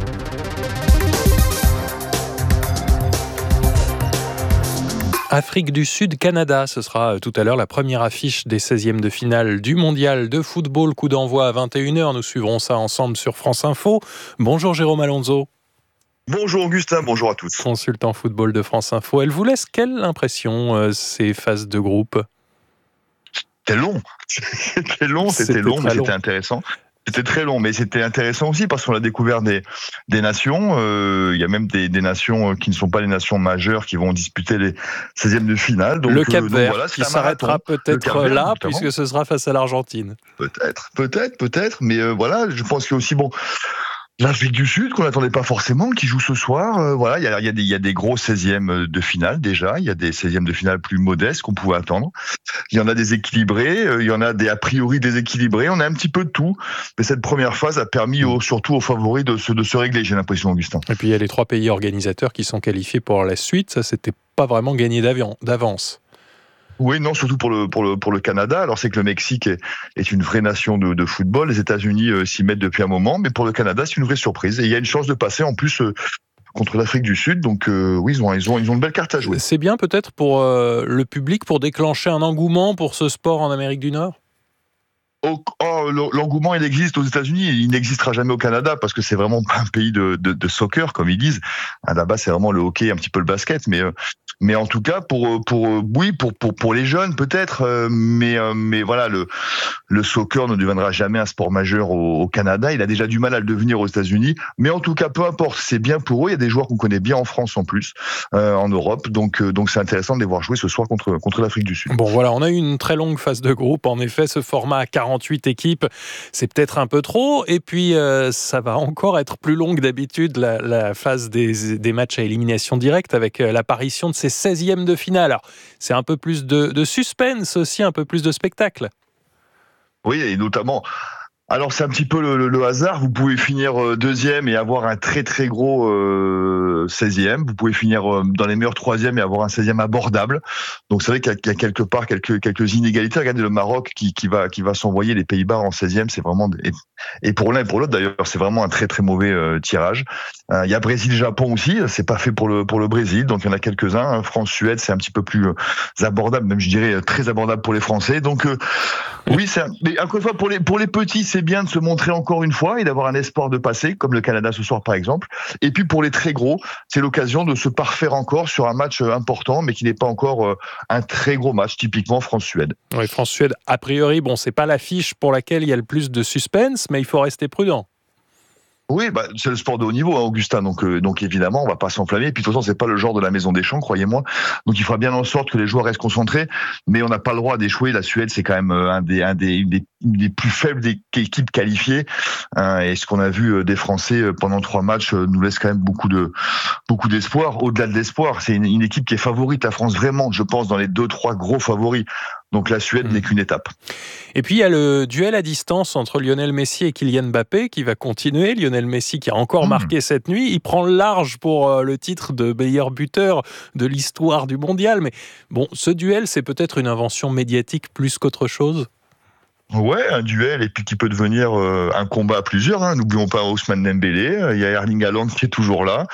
Afrique du Sud, Canada, ce sera tout à l'heure la première affiche des 16e de finale du mondial de football. Coup d'envoi à 21h, nous suivrons ça ensemble sur France Info. Bonjour Jérôme Alonso. Bonjour Augustin, bonjour à tous. Consultant football de France Info. Elle vous laisse quelle impression ces phases de groupe ? C'était long, c'était long, mais c'était intéressant. C'était très long, mais c'était intéressant aussi parce qu'on a découvert des nations. Il y a même des nations qui ne sont pas les nations majeures qui vont disputer les 16e de finale. Donc, le Cap-Vert, voilà, qui s'arrêtera peut-être là, puisque ce sera face à l'Argentine. Peut-être. Mais voilà, je pense que aussi, bon, L'Afrique du Sud, qu'on n'attendait pas forcément, qui joue ce soir. Voilà, il y a des gros 16e de finale déjà. Il y a des 16e de finale plus modestes qu'on pouvait attendre. Il y en a des équilibrés, il y en a des a priori déséquilibrés. On a un petit peu de tout. Mais cette première phase a permis surtout aux favoris de se régler, j'ai l'impression, Augustin. Et puis il y a les 3 pays organisateurs qui sont qualifiés pour la suite. Ça, c'était pas vraiment gagné d'avance. Oui, non, surtout pour le Canada. Alors c'est que le Mexique est une vraie nation de football. Les États-Unis s'y mettent depuis un moment, mais pour le Canada, c'est une vraie surprise. Et il y a une chance de passer en plus contre l'Afrique du Sud. Donc oui, ils ont une belle carte à jouer. C'est bien peut-être pour le public, pour déclencher un engouement pour ce sport en Amérique du Nord. L'engouement, il existe aux États-Unis, il n'existera jamais au Canada parce que c'est vraiment pas un pays de soccer comme ils disent. Là-bas, c'est vraiment le hockey, un petit peu le basket, mais en tout cas pour les jeunes peut-être, mais voilà, le soccer ne deviendra jamais un sport majeur au Canada. Il a déjà du mal à le devenir aux États-Unis, mais en tout cas peu importe, c'est bien pour eux. Il y a des joueurs qu'on connaît bien en France en plus, en Europe, donc c'est intéressant de les voir jouer ce soir contre l'Afrique du Sud. Bon voilà, on a eu une très longue phase de groupe. En effet, ce format à 48 équipes, c'est peut-être un peu trop. Et puis, ça va encore être plus long que d'habitude, la phase des matchs à élimination directe avec l'apparition de ces 16e de finale. Alors, c'est un peu plus de suspense aussi, un peu plus de spectacle. Oui, et notamment... Alors c'est un petit peu le hasard, vous pouvez finir deuxième et avoir un très très gros 16e, vous pouvez finir dans les meilleurs 3e et avoir un 16e abordable, donc c'est vrai qu'il y a quelque part quelques inégalités. Regardez le Maroc qui va s'envoyer, les Pays-Bas en 16e, c'est vraiment, et pour l'un et pour l'autre d'ailleurs, c'est vraiment un très très mauvais tirage. Il y a Brésil-Japon aussi, c'est pas fait pour le Brésil, donc il y en a quelques-uns. France-Suède, c'est un petit peu plus abordable, même je dirais très abordable pour les Français, donc oui, mais encore une fois, pour les petits, c'est bien de se montrer encore une fois et d'avoir un espoir de passer, comme le Canada ce soir par exemple. Et puis pour les très gros, c'est l'occasion de se parfaire encore sur un match important, mais qui n'est pas encore un très gros match, typiquement France-Suède. Oui, France-Suède, a priori, bon, c'est pas l'affiche pour laquelle il y a le plus de suspense, mais il faut rester prudent. Oui, c'est le sport de haut niveau, hein, Augustin. Donc évidemment, on va pas s'enflammer. Et puis de toute façon, c'est pas le genre de la Maison des Champs, croyez-moi. Donc il fera bien en sorte que les joueurs restent concentrés, mais on n'a pas le droit d'échouer. La Suède, c'est quand même une des plus faibles équipes qualifiées. Et ce qu'on a vu des Français pendant 3 matchs nous laisse quand même beaucoup d'espoir. Au-delà de l'espoir, c'est une équipe qui est favorite. La France, vraiment, je pense, dans les 2-3 gros favoris. Donc la Suède n'est qu'une étape. Et puis il y a le duel à distance entre Lionel Messi et Kylian Mbappé qui va continuer. Lionel Messi qui a encore marqué cette nuit. Il prend le large pour le titre de meilleur buteur de l'histoire du mondial. Mais bon, ce duel, c'est peut-être une invention médiatique plus qu'autre chose. Ouais, un duel, et puis qui peut devenir un combat à plusieurs. Hein. N'oublions pas Ousmane Dembélé, il y a Erling Haaland qui est toujours là,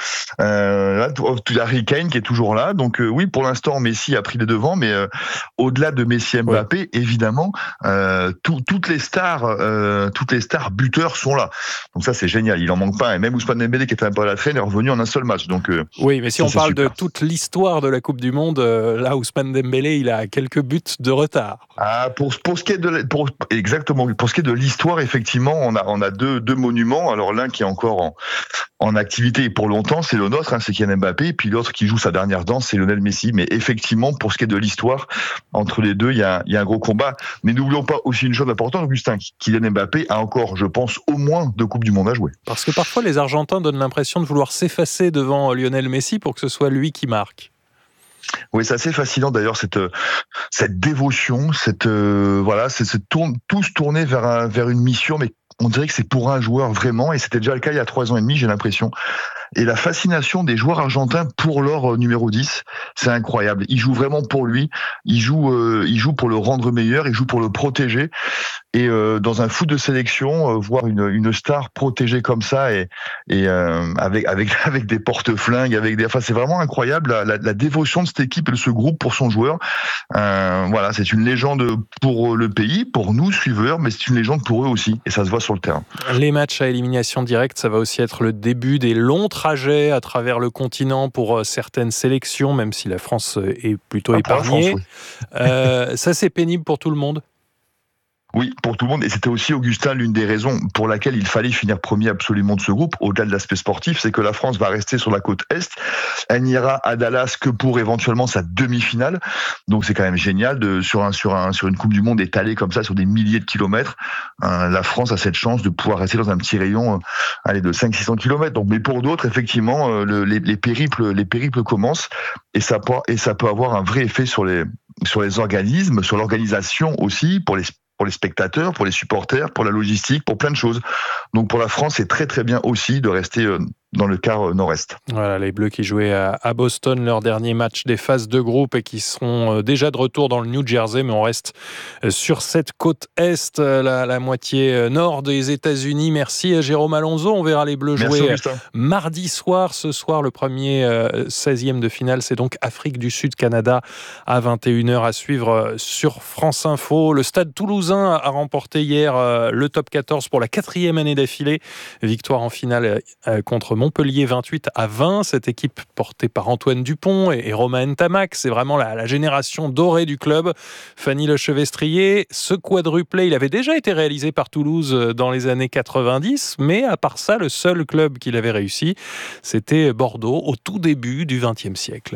Harry Kane qui est toujours là. Donc oui, pour l'instant, Messi a pris les devants, mais au-delà de Messi et Mbappé, évidemment, toutes les stars buteurs sont là. Donc ça, c'est génial. Il en manque pas. Et même Ousmane Dembélé, qui était un peu à la traîne, est revenu en un seul match. Donc oui, mais si on parle de toute l'histoire de la Coupe du Monde, là, Ousmane Dembélé, il a quelques buts de retard. Ah, pour ce qui est exactement. Pour ce qui est de l'histoire, effectivement, on a deux monuments. Alors l'un qui est encore en activité et pour longtemps, c'est le nôtre, c'est Kylian Mbappé. Et puis l'autre qui joue sa dernière danse, c'est Lionel Messi. Mais effectivement, pour ce qui est de l'histoire, entre les deux, il y a un gros combat. Mais n'oublions pas aussi une chose importante, Augustin. Kylian Mbappé a encore, je pense, au moins 2 Coupes du Monde à jouer. Parce que parfois, les Argentins donnent l'impression de vouloir s'effacer devant Lionel Messi pour que ce soit lui qui marque. Oui, c'est assez fascinant d'ailleurs cette dévotion, tous tournés vers une mission, mais on dirait que c'est pour un joueur vraiment, et c'était déjà le cas il y a 3 ans et demi, j'ai l'impression. Et la fascination des joueurs argentins pour leur numéro 10, c'est incroyable. Ils jouent vraiment pour lui, ils jouent pour le rendre meilleur, ils jouent pour le protéger. Et dans un foot de sélection, voir une star protégée comme ça et avec des porte-flingues, c'est vraiment incroyable la dévotion de cette équipe et de ce groupe pour son joueur. Voilà, c'est une légende pour le pays, pour nous suiveurs, mais c'est une légende pour eux aussi, et ça se voit sur le terrain. Les matchs à élimination directe, ça va aussi être le début des longs trajets à travers le continent pour certaines sélections, même si la France est plutôt épargnée. Ça, c'est pénible pour tout le monde. Oui, pour tout le monde. Et c'était aussi, Augustin, l'une des raisons pour laquelle il fallait finir premier absolument de ce groupe, au-delà de l'aspect sportif, c'est que la France va rester sur la côte Est. Elle n'ira à Dallas que pour éventuellement sa demi-finale. Donc c'est quand même génial sur une Coupe du Monde étalée comme ça sur des milliers de kilomètres. La France a cette chance de pouvoir rester dans un petit rayon de 500-600 kilomètres. Donc, mais pour d'autres, effectivement, les périples commencent et ça peut avoir un vrai effet sur les organismes, sur l'organisation aussi, pour les spectateurs, pour les supporters, pour la logistique, pour plein de choses. Donc pour la France, c'est très très bien aussi de rester dans le quart nord-est. Voilà, les Bleus qui jouaient à Boston leur dernier match des phases de groupe et qui seront déjà de retour dans le New Jersey, mais on reste sur cette côte Est, la moitié nord des États-Unis. Merci à Jérôme Alonso. On verra les Bleus jouer mardi soir. Ce soir, le premier 16e de finale, c'est donc Afrique du Sud-Canada à 21h à suivre sur France Info. Le Stade Toulousain a remporté hier le top 14 pour la 4e année d'affilée. Victoire en finale contre Montpellier 28-20. Cette équipe portée par Antoine Dupont et Romain Ntamak, c'est vraiment la génération dorée du club. Fanny Lechevestrier, ce quadruplé, il avait déjà été réalisé par Toulouse dans les années 90, mais à part ça, le seul club qui l'avait réussi, c'était Bordeaux au tout début du XXe siècle.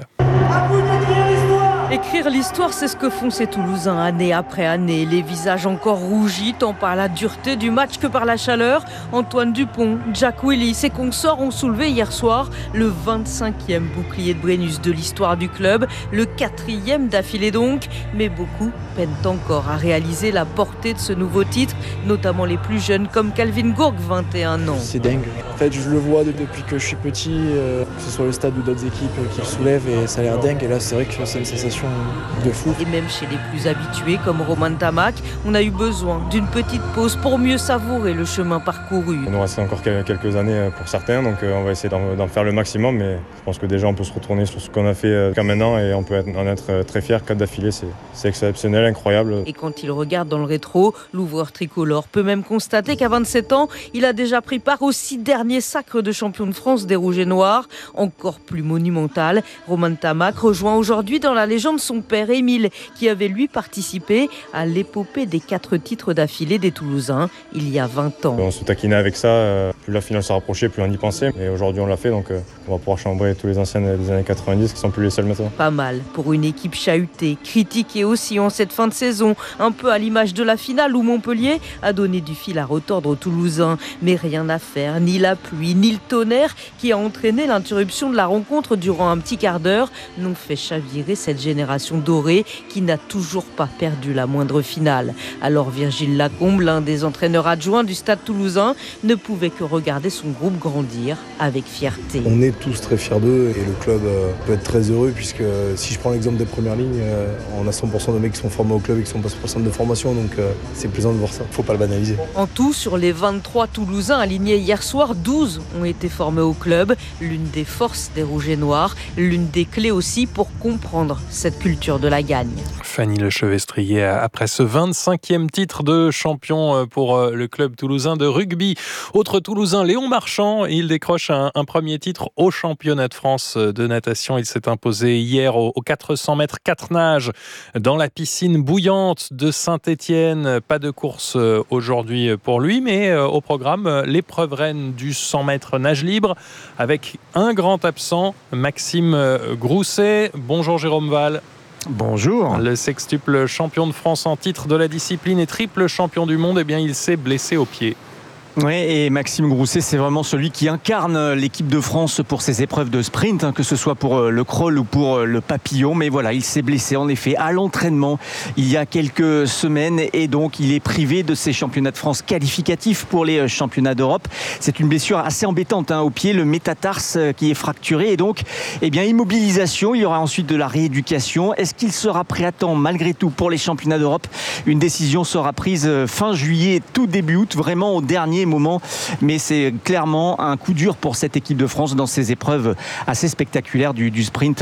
Écrire l'histoire, c'est ce que font ces Toulousains année après année. Les visages encore rougis, tant par la dureté du match que par la chaleur. Antoine Dupont, Jack Willis et consorts ont soulevé hier soir le 25e bouclier de Brennus de l'histoire du club, le 4e d'affilée donc. Mais beaucoup peinent encore à réaliser la portée de ce nouveau titre, notamment les plus jeunes comme Calvin Gourgue, 21 ans. C'est dingue. En fait, je le vois depuis que je suis petit, que ce soit le stade ou d'autres équipes qui le soulèvent, et ça a l'air dingue. Et là, c'est vrai que c'est une sensation de fou. Et même chez les plus habitués comme Romain Ntamak, on a eu besoin d'une petite pause pour mieux savourer le chemin parcouru. Il nous reste encore quelques années pour certains, donc on va essayer d'en faire le maximum, mais je pense que déjà on peut se retourner sur ce qu'on a fait jusqu'à maintenant et on peut en être très fiers. 4 d'affilée, c'est exceptionnel, incroyable. Et quand il regarde dans le rétro, l'ouvreur tricolore peut même constater qu'à 27 ans, il a déjà pris part aux 6 derniers sacres de champion de France des Rouges et Noirs, encore plus monumental. Romain Ntamak rejoint aujourd'hui dans la légende son père Émile, qui avait lui participé à l'épopée des 4 titres d'affilée des Toulousains il y a 20 ans. On se taquinait avec ça, plus la finale s'est rapprochée, plus on y pensait. Et aujourd'hui on l'a fait, donc on va pouvoir chambrer tous les anciens des années 90 qui sont plus les seuls maintenant. Pas mal pour une équipe chahutée, critiquée aussi en cette fin de saison, un peu à l'image de la finale où Montpellier a donné du fil à retordre aux Toulousains. Mais rien à faire, ni la pluie, ni le tonnerre qui a entraîné l'interruption de la rencontre durant un petit quart d'heure n'ont fait chavirer cette génération dorée qui n'a toujours pas perdu la moindre finale. Alors Virgile Lacombe, l'un des entraîneurs adjoints du Stade Toulousain, ne pouvait que regarder son groupe grandir avec fierté. On est tous très fiers d'eux et le club peut être très heureux puisque si je prends l'exemple des premières lignes, on a 100% de mecs qui sont formés au club et qui sont pas sur centre de formation, donc c'est plaisant de voir ça. Faut pas le banaliser. En tout, sur les 23 Toulousains alignés hier soir, 12 ont été formés au club, l'une des forces des Rouges et Noirs, l'une des clés aussi pour comprendre cette culture de la gagne. Fanny Lechevestrier, après ce 25e titre de champion pour le club toulousain de rugby. Autre Toulousain, Léon Marchand, il décroche un premier titre au championnat de France de natation. Il s'est imposé hier aux 400 mètres 4 nages dans la piscine bouillante de Saint-Étienne. Pas de course aujourd'hui pour lui, mais au programme, l'épreuve reine du 100 mètres nage libre avec un grand absent, Maxime Grousset. Bonjour Jérôme Val. Bonjour. Le sextuple champion de France en titre de la discipline et triple champion du monde, eh bien, il s'est blessé au pied. Oui, et Maxime Grousset, c'est vraiment celui qui incarne l'équipe de France pour ces épreuves de sprint, que ce soit pour le crawl ou pour le papillon. Mais voilà, il s'est blessé en effet à l'entraînement il y a quelques semaines et donc il est privé de ces championnats de France qualificatifs pour les championnats d'Europe. C'est une blessure assez embêtante au pied, le métatarse qui est fracturé et donc immobilisation. Il y aura ensuite de la rééducation. Est-ce qu'il sera prêt à temps malgré tout pour les championnats d'Europe? Une décision sera prise fin juillet, tout début août, vraiment au dernier moment, mais c'est clairement un coup dur pour cette équipe de France dans ces épreuves assez spectaculaires du sprint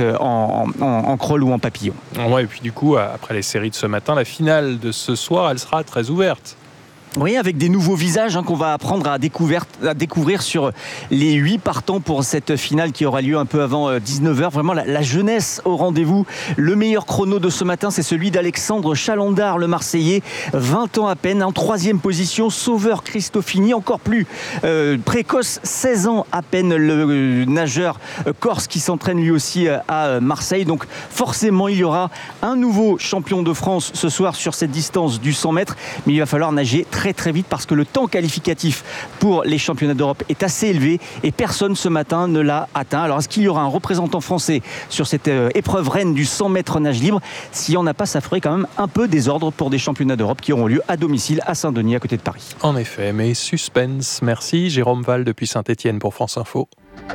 en crawl ou en papillon. Ouais, et puis du coup, après les séries de ce matin, la finale de ce soir, elle sera très ouverte. Oui, avec des nouveaux visages qu'on va apprendre à découvrir sur les 8 partants pour cette finale qui aura lieu un peu avant 19h. Vraiment la jeunesse au rendez-vous. Le meilleur chrono de ce matin, c'est celui d'Alexandre Chalandard, le Marseillais, 20 ans à peine, en 3e position. Sauveur Cristofini, encore plus précoce, 16 ans à peine, le nageur corse qui s'entraîne lui aussi à Marseille. Donc forcément, il y aura un nouveau champion de France ce soir sur cette distance du 100 mètres. Mais il va falloir nager très vite parce que le temps qualificatif pour les championnats d'Europe est assez élevé et personne ce matin ne l'a atteint. Alors est-ce qu'il y aura un représentant français sur cette épreuve reine du 100 mètres nage libre? S'il n'y en a pas, ça ferait quand même un peu désordre pour des championnats d'Europe qui auront lieu à domicile à Saint-Denis à côté de Paris. En effet, mais suspense. Merci Jérôme Val depuis Saint-Étienne pour France Info.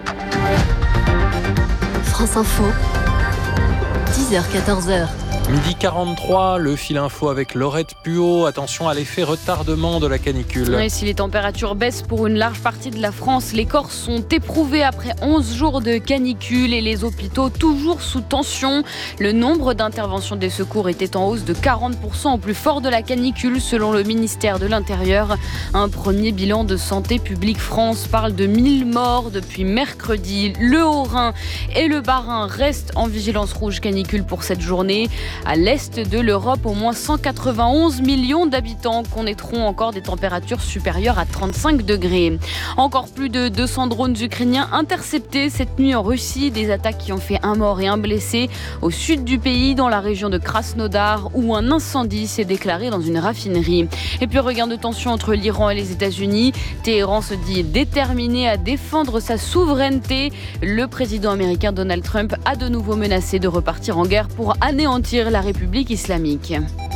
France Info, 10h-14h. Midi 43, le fil info avec Laurette Puot. Attention à l'effet retardement de la canicule. Et si les températures baissent pour une large partie de la France, les Corses sont éprouvés après 11 jours de canicule et les hôpitaux toujours sous tension. Le nombre d'interventions des secours était en hausse de 40% au plus fort de la canicule selon le ministère de l'Intérieur. Un premier bilan de Santé publique France parle de 1000 morts depuis mercredi. Le Haut-Rhin et le Bas-Rhin restent en vigilance rouge canicule pour cette journée. À l'est de l'Europe, au moins 191 millions d'habitants connaîtront encore des températures supérieures à 35 degrés. Encore plus de 200 drones ukrainiens interceptés cette nuit en Russie. Des attaques qui ont fait un mort et un blessé au sud du pays, dans la région de Krasnodar, où un incendie s'est déclaré dans une raffinerie. Et puis regain de tension entre l'Iran et les États-Unis. Téhéran se dit déterminé à défendre sa souveraineté. Le président américain Donald Trump a de nouveau menacé de repartir en guerre pour anéantir la République islamique.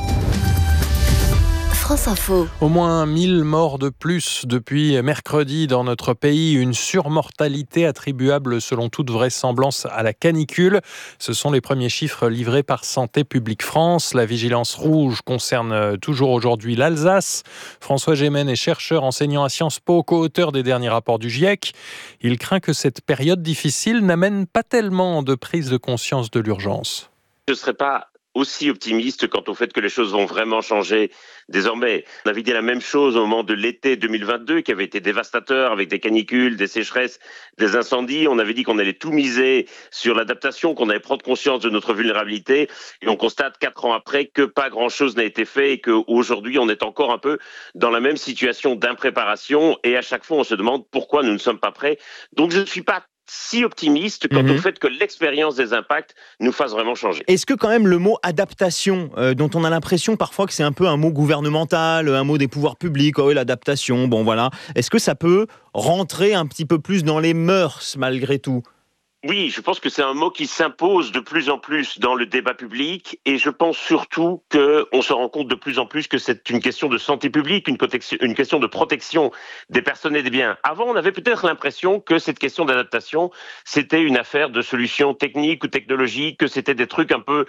France Info. Au moins 1000 morts de plus depuis mercredi dans notre pays. Une surmortalité attribuable selon toute vraisemblance à la canicule. Ce sont les premiers chiffres livrés par Santé publique France. La vigilance rouge concerne toujours aujourd'hui l'Alsace. François Gémen est chercheur enseignant à Sciences Po, co-auteur des derniers rapports du GIEC. Il craint que cette période difficile n'amène pas tellement de prise de conscience de l'urgence. Je ne serais pas aussi optimiste quant au fait que les choses vont vraiment changer désormais. On avait dit la même chose au moment de l'été 2022 qui avait été dévastateur avec des canicules, des sécheresses, des incendies. On avait dit qu'on allait tout miser sur l'adaptation, qu'on allait prendre conscience de notre vulnérabilité et on constate 4 ans après que pas grand-chose n'a été fait et qu'aujourd'hui on est encore un peu dans la même situation d'impréparation et à chaque fois on se demande pourquoi nous ne sommes pas prêts. Donc je ne suis pas si optimiste quant au fait que l'expérience des impacts nous fasse vraiment changer. Est-ce que quand même le mot adaptation, dont on a l'impression parfois que c'est un peu un mot gouvernemental, un mot des pouvoirs publics, oui, l'adaptation, bon voilà, est-ce que ça peut rentrer un petit peu plus dans les mœurs malgré tout ? Oui, je pense que c'est un mot qui s'impose de plus en plus dans le débat public et je pense surtout qu'on se rend compte de plus en plus que c'est une question de santé publique, une question de protection des personnes et des biens. Avant, on avait peut-être l'impression que cette question d'adaptation, c'était une affaire de solutions techniques ou technologiques, que c'était des trucs un peu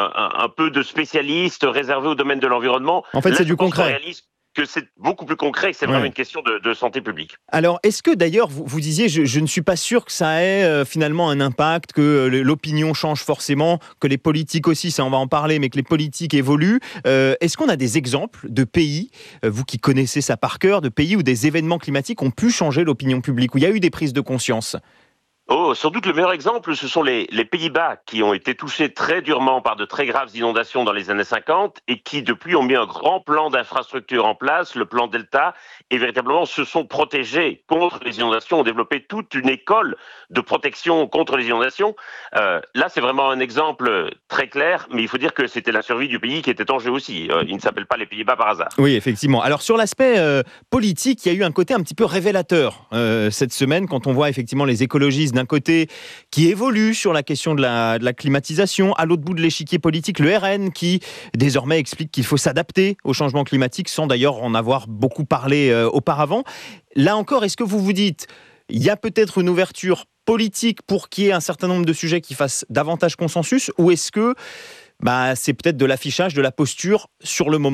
de spécialistes réservés au domaine de l'environnement. En fait, là, c'est du concret. Que c'est beaucoup plus concret, que c'est vraiment une question de santé publique. Alors, est-ce que d'ailleurs, vous disiez, je ne suis pas sûr que ça ait finalement un impact, que l'opinion change forcément, que les politiques aussi, ça on va en parler, mais que les politiques évoluent. Est-ce qu'on a des exemples de pays, vous qui connaissez ça par cœur, de pays où des événements climatiques ont pu changer l'opinion publique, où il y a eu des prises de conscience ? Oh, sans doute le meilleur exemple, ce sont les Pays-Bas qui ont été touchés très durement par de très graves inondations dans les années 50 et qui depuis ont mis un grand plan d'infrastructure en place, le plan Delta, et véritablement se sont protégés contre les inondations, ont développé toute une école de protection contre les inondations. Là, c'est vraiment un exemple très clair, mais il faut dire que c'était la survie du pays qui était en jeu aussi. Il ne s'appelle pas les Pays-Bas par hasard. Oui, effectivement. Alors sur l'aspect politique, il y a eu un côté un petit peu révélateur cette semaine quand on voit effectivement les écologistes d'un côté qui évolue sur la question de la climatisation, à l'autre bout de l'échiquier politique, le RN qui désormais explique qu'il faut s'adapter au changement climatique sans d'ailleurs en avoir beaucoup parlé auparavant. Là encore, est-ce que vous vous dites, il y a peut-être une ouverture politique pour qu'il y ait un certain nombre de sujets qui fassent davantage consensus, ou est-ce que c'est peut-être de l'affichage, de la posture sur le moment ?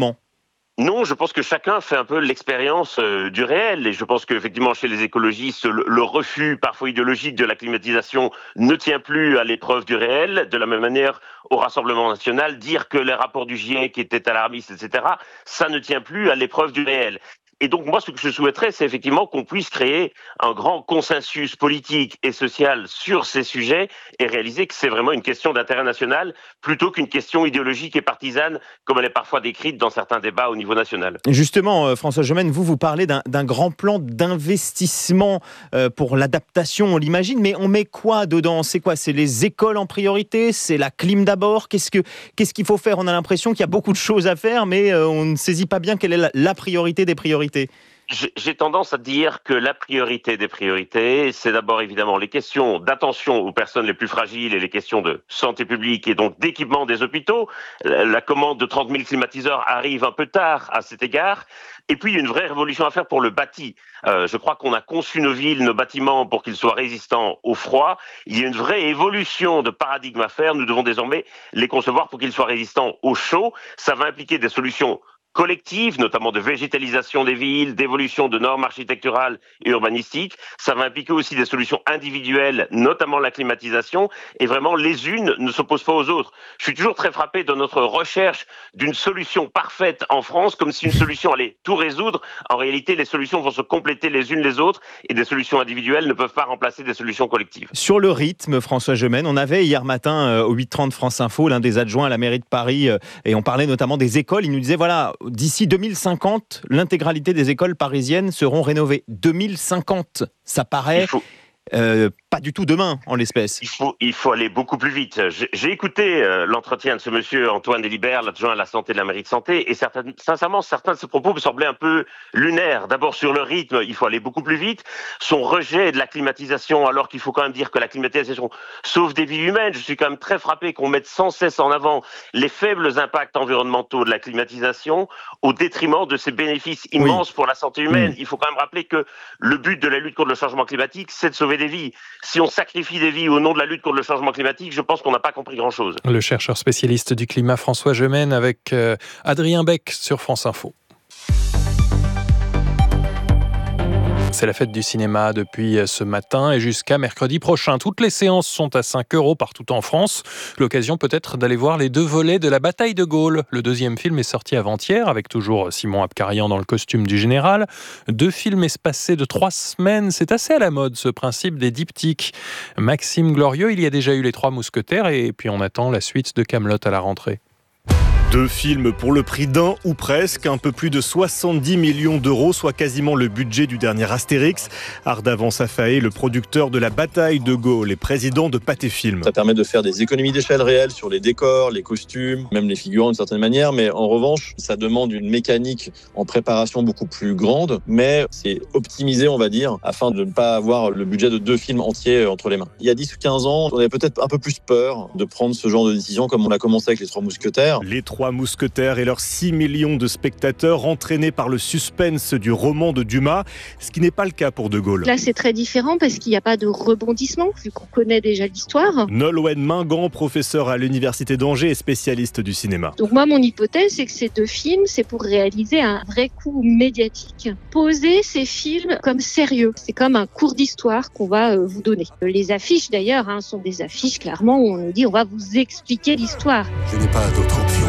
Non, je pense que chacun fait un peu l'expérience du réel et je pense qu'effectivement chez les écologistes, le refus parfois idéologique de la climatisation ne tient plus à l'épreuve du réel. De la même manière, au Rassemblement national, dire que les rapports du GIEC étaient alarmistes, etc., ça ne tient plus à l'épreuve du réel. Et donc moi, ce que je souhaiterais, c'est effectivement qu'on puisse créer un grand consensus politique et social sur ces sujets et réaliser que c'est vraiment une question d'intérêt national plutôt qu'une question idéologique et partisane comme elle est parfois décrite dans certains débats au niveau national. Justement, François Gemène, vous parlez d'un grand plan d'investissement pour l'adaptation, on l'imagine, mais on met quoi dedans ? C'est quoi ? C'est les écoles en priorité ? C'est la clim d'abord ? Qu'est-ce qu'il faut faire ? On a l'impression qu'il y a beaucoup de choses à faire, mais on ne saisit pas bien quelle est la priorité des priorités. J'ai tendance à dire que la priorité des priorités, c'est d'abord évidemment les questions d'attention aux personnes les plus fragiles et les questions de santé publique et donc d'équipement des hôpitaux. La commande de 30 000 climatiseurs arrive un peu tard à cet égard. Et puis, il y a une vraie révolution à faire pour le bâti. Je crois qu'on a conçu nos villes, nos bâtiments pour qu'ils soient résistants au froid. Il y a une vraie évolution de paradigme à faire. Nous devons désormais les concevoir pour qu'ils soient résistants au chaud. Ça va impliquer des solutions collectives, notamment de végétalisation des villes, d'évolution de normes architecturales et urbanistiques. Ça va impliquer aussi des solutions individuelles, notamment la climatisation. Et vraiment, les unes ne s'opposent pas aux autres. Je suis toujours très frappé de notre recherche d'une solution parfaite en France, comme si une solution allait tout résoudre. En réalité, les solutions vont se compléter les unes les autres et des solutions individuelles ne peuvent pas remplacer des solutions collectives. Sur le rythme, François Gemène, on avait hier matin au 8h30 France Info l'un des adjoints à la mairie de Paris et on parlait notamment des écoles. Il nous disait voilà, d'ici 2050, l'intégralité des écoles parisiennes seront rénovées. 2050, ça paraît pas du tout demain, en l'espèce. Il faut aller beaucoup plus vite. J'ai écouté l'entretien de ce monsieur Antoine Delibert, l'adjoint à la santé de la mairie de santé, et sincèrement, certains de ses propos me semblaient un peu lunaires. D'abord, sur le rythme, il faut aller beaucoup plus vite. Son rejet de la climatisation, alors qu'il faut quand même dire que la climatisation sauve des vies humaines. Je suis quand même très frappé qu'on mette sans cesse en avant les faibles impacts environnementaux de la climatisation au détriment de ses bénéfices immenses pour la santé humaine. Il faut quand même rappeler que le but de la lutte contre le changement climatique, c'est de sauver des vies. Si on sacrifie des vies au nom de la lutte contre le changement climatique, je pense qu'on n'a pas compris grand-chose. Le chercheur spécialiste du climat François Gemène avec Adrien Beck sur France Info. C'est la fête du cinéma depuis ce matin et jusqu'à mercredi prochain. Toutes les séances sont à 5 € partout en France. L'occasion peut-être d'aller voir les 2 volets de la bataille de Gaulle. Le 2e film est sorti avant-hier avec toujours Simon Abkarian dans le costume du général. 2 films espacés de 3 semaines. C'est assez à la mode ce principe des diptyques. Maxime Glorieux, il y a déjà eu Les 3 Mousquetaires et puis on attend la suite de Kaamelott à la rentrée. 2 films pour le prix d'un ou presque, un peu plus de 70 millions d'euros, soit quasiment le budget du dernier Astérix. Ardavan Safaé, le producteur de la bataille de Gaulle et président de Pathé Film. Ça permet de faire des économies d'échelle réelles sur les décors, les costumes, même les figurants d'une certaine manière, mais en revanche, ça demande une mécanique en préparation beaucoup plus grande, mais c'est optimisé, on va dire, afin de ne pas avoir le budget de 2 films entiers entre les mains. Il y a 10 ou 15 ans, on avait peut-être un peu plus peur de prendre ce genre de décision, comme on a commencé avec Les 3 Mousquetaires. Les 3 Mousquetaires et leurs 6 millions de spectateurs entraînés par le suspense du roman de Dumas, ce qui n'est pas le cas pour De Gaulle. Là, c'est très différent parce qu'il n'y a pas de rebondissement, vu qu'on connaît déjà l'histoire. Nolwenn Mingan, professeur à l'Université d'Angers et spécialiste du cinéma. Donc moi, mon hypothèse, c'est que ces 2 films, c'est pour réaliser un vrai coup médiatique. Poser ces films comme sérieux. C'est comme un cours d'histoire qu'on va vous donner. Les affiches, d'ailleurs, sont des affiches, clairement, où on nous dit on va vous expliquer l'histoire. Je n'ai pas d'autre option.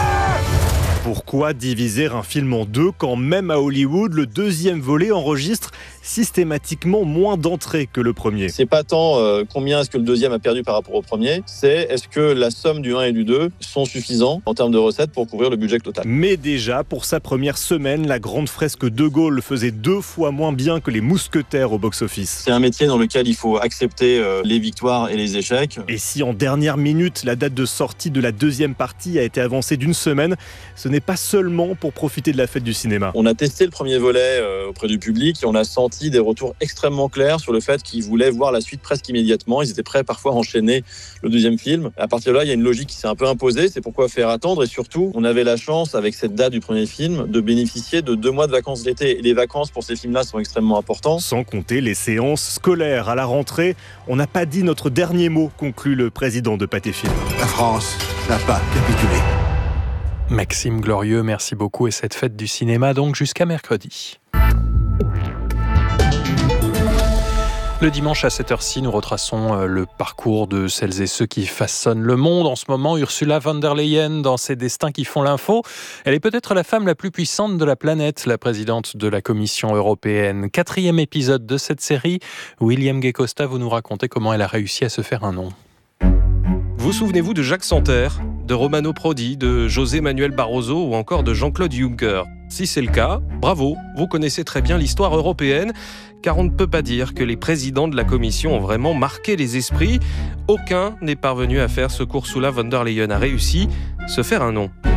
Pourquoi diviser un film en 2 quand même à Hollywood, le 2e volet enregistre systématiquement moins d'entrées que le premier? C'est pas tant combien est-ce que le 2e a perdu par rapport au premier, c'est est-ce que la somme du 1 et du 2 sont suffisants en termes de recettes pour couvrir le budget total. Mais déjà, pour sa première semaine, la grande fresque de Gaulle faisait 2 fois moins bien que les Mousquetaires au box-office. C'est un métier dans lequel il faut accepter les victoires et les échecs. Et si en dernière minute, la date de sortie de la 2e partie a été avancée d'1 semaine, ce n'est pas seulement pour profiter de la fête du cinéma. On a testé le premier volet auprès du public et on a senti des retours extrêmement clairs sur le fait qu'ils voulaient voir la suite presque immédiatement. Ils étaient prêts parfois à enchaîner le 2e film. À partir de là, il y a une logique qui s'est un peu imposée. C'est pourquoi faire attendre. Et surtout, on avait la chance, avec cette date du premier film, de bénéficier de 2 mois de vacances d'été. Et les vacances pour ces films-là sont extrêmement importantes. Sans compter les séances scolaires à la rentrée. On n'a pas dit notre dernier mot, conclut le président de Pathé Film. La France n'a pas capitulé. Maxime Glorieux, merci beaucoup. Et cette fête du cinéma donc jusqu'à mercredi. Le dimanche à 7h06, nous retraçons le parcours de celles et ceux qui façonnent le monde. En ce moment, Ursula von der Leyen, dans ses destins qui font l'info, elle est peut-être la femme la plus puissante de la planète, la présidente de la Commission européenne. 4e épisode de cette série. William Gay-Costa, vous nous racontez comment elle a réussi à se faire un nom. Vous souvenez-vous de Jacques Santer, de Romano Prodi, de José Manuel Barroso ou encore de Jean-Claude Juncker? Si c'est le cas, bravo, vous connaissez très bien l'histoire européenne, car on ne peut pas dire que les présidents de la Commission ont vraiment marqué les esprits. Aucun n'est parvenu à faire ce qu'Ursula von der Leyen a réussi, se faire un nom.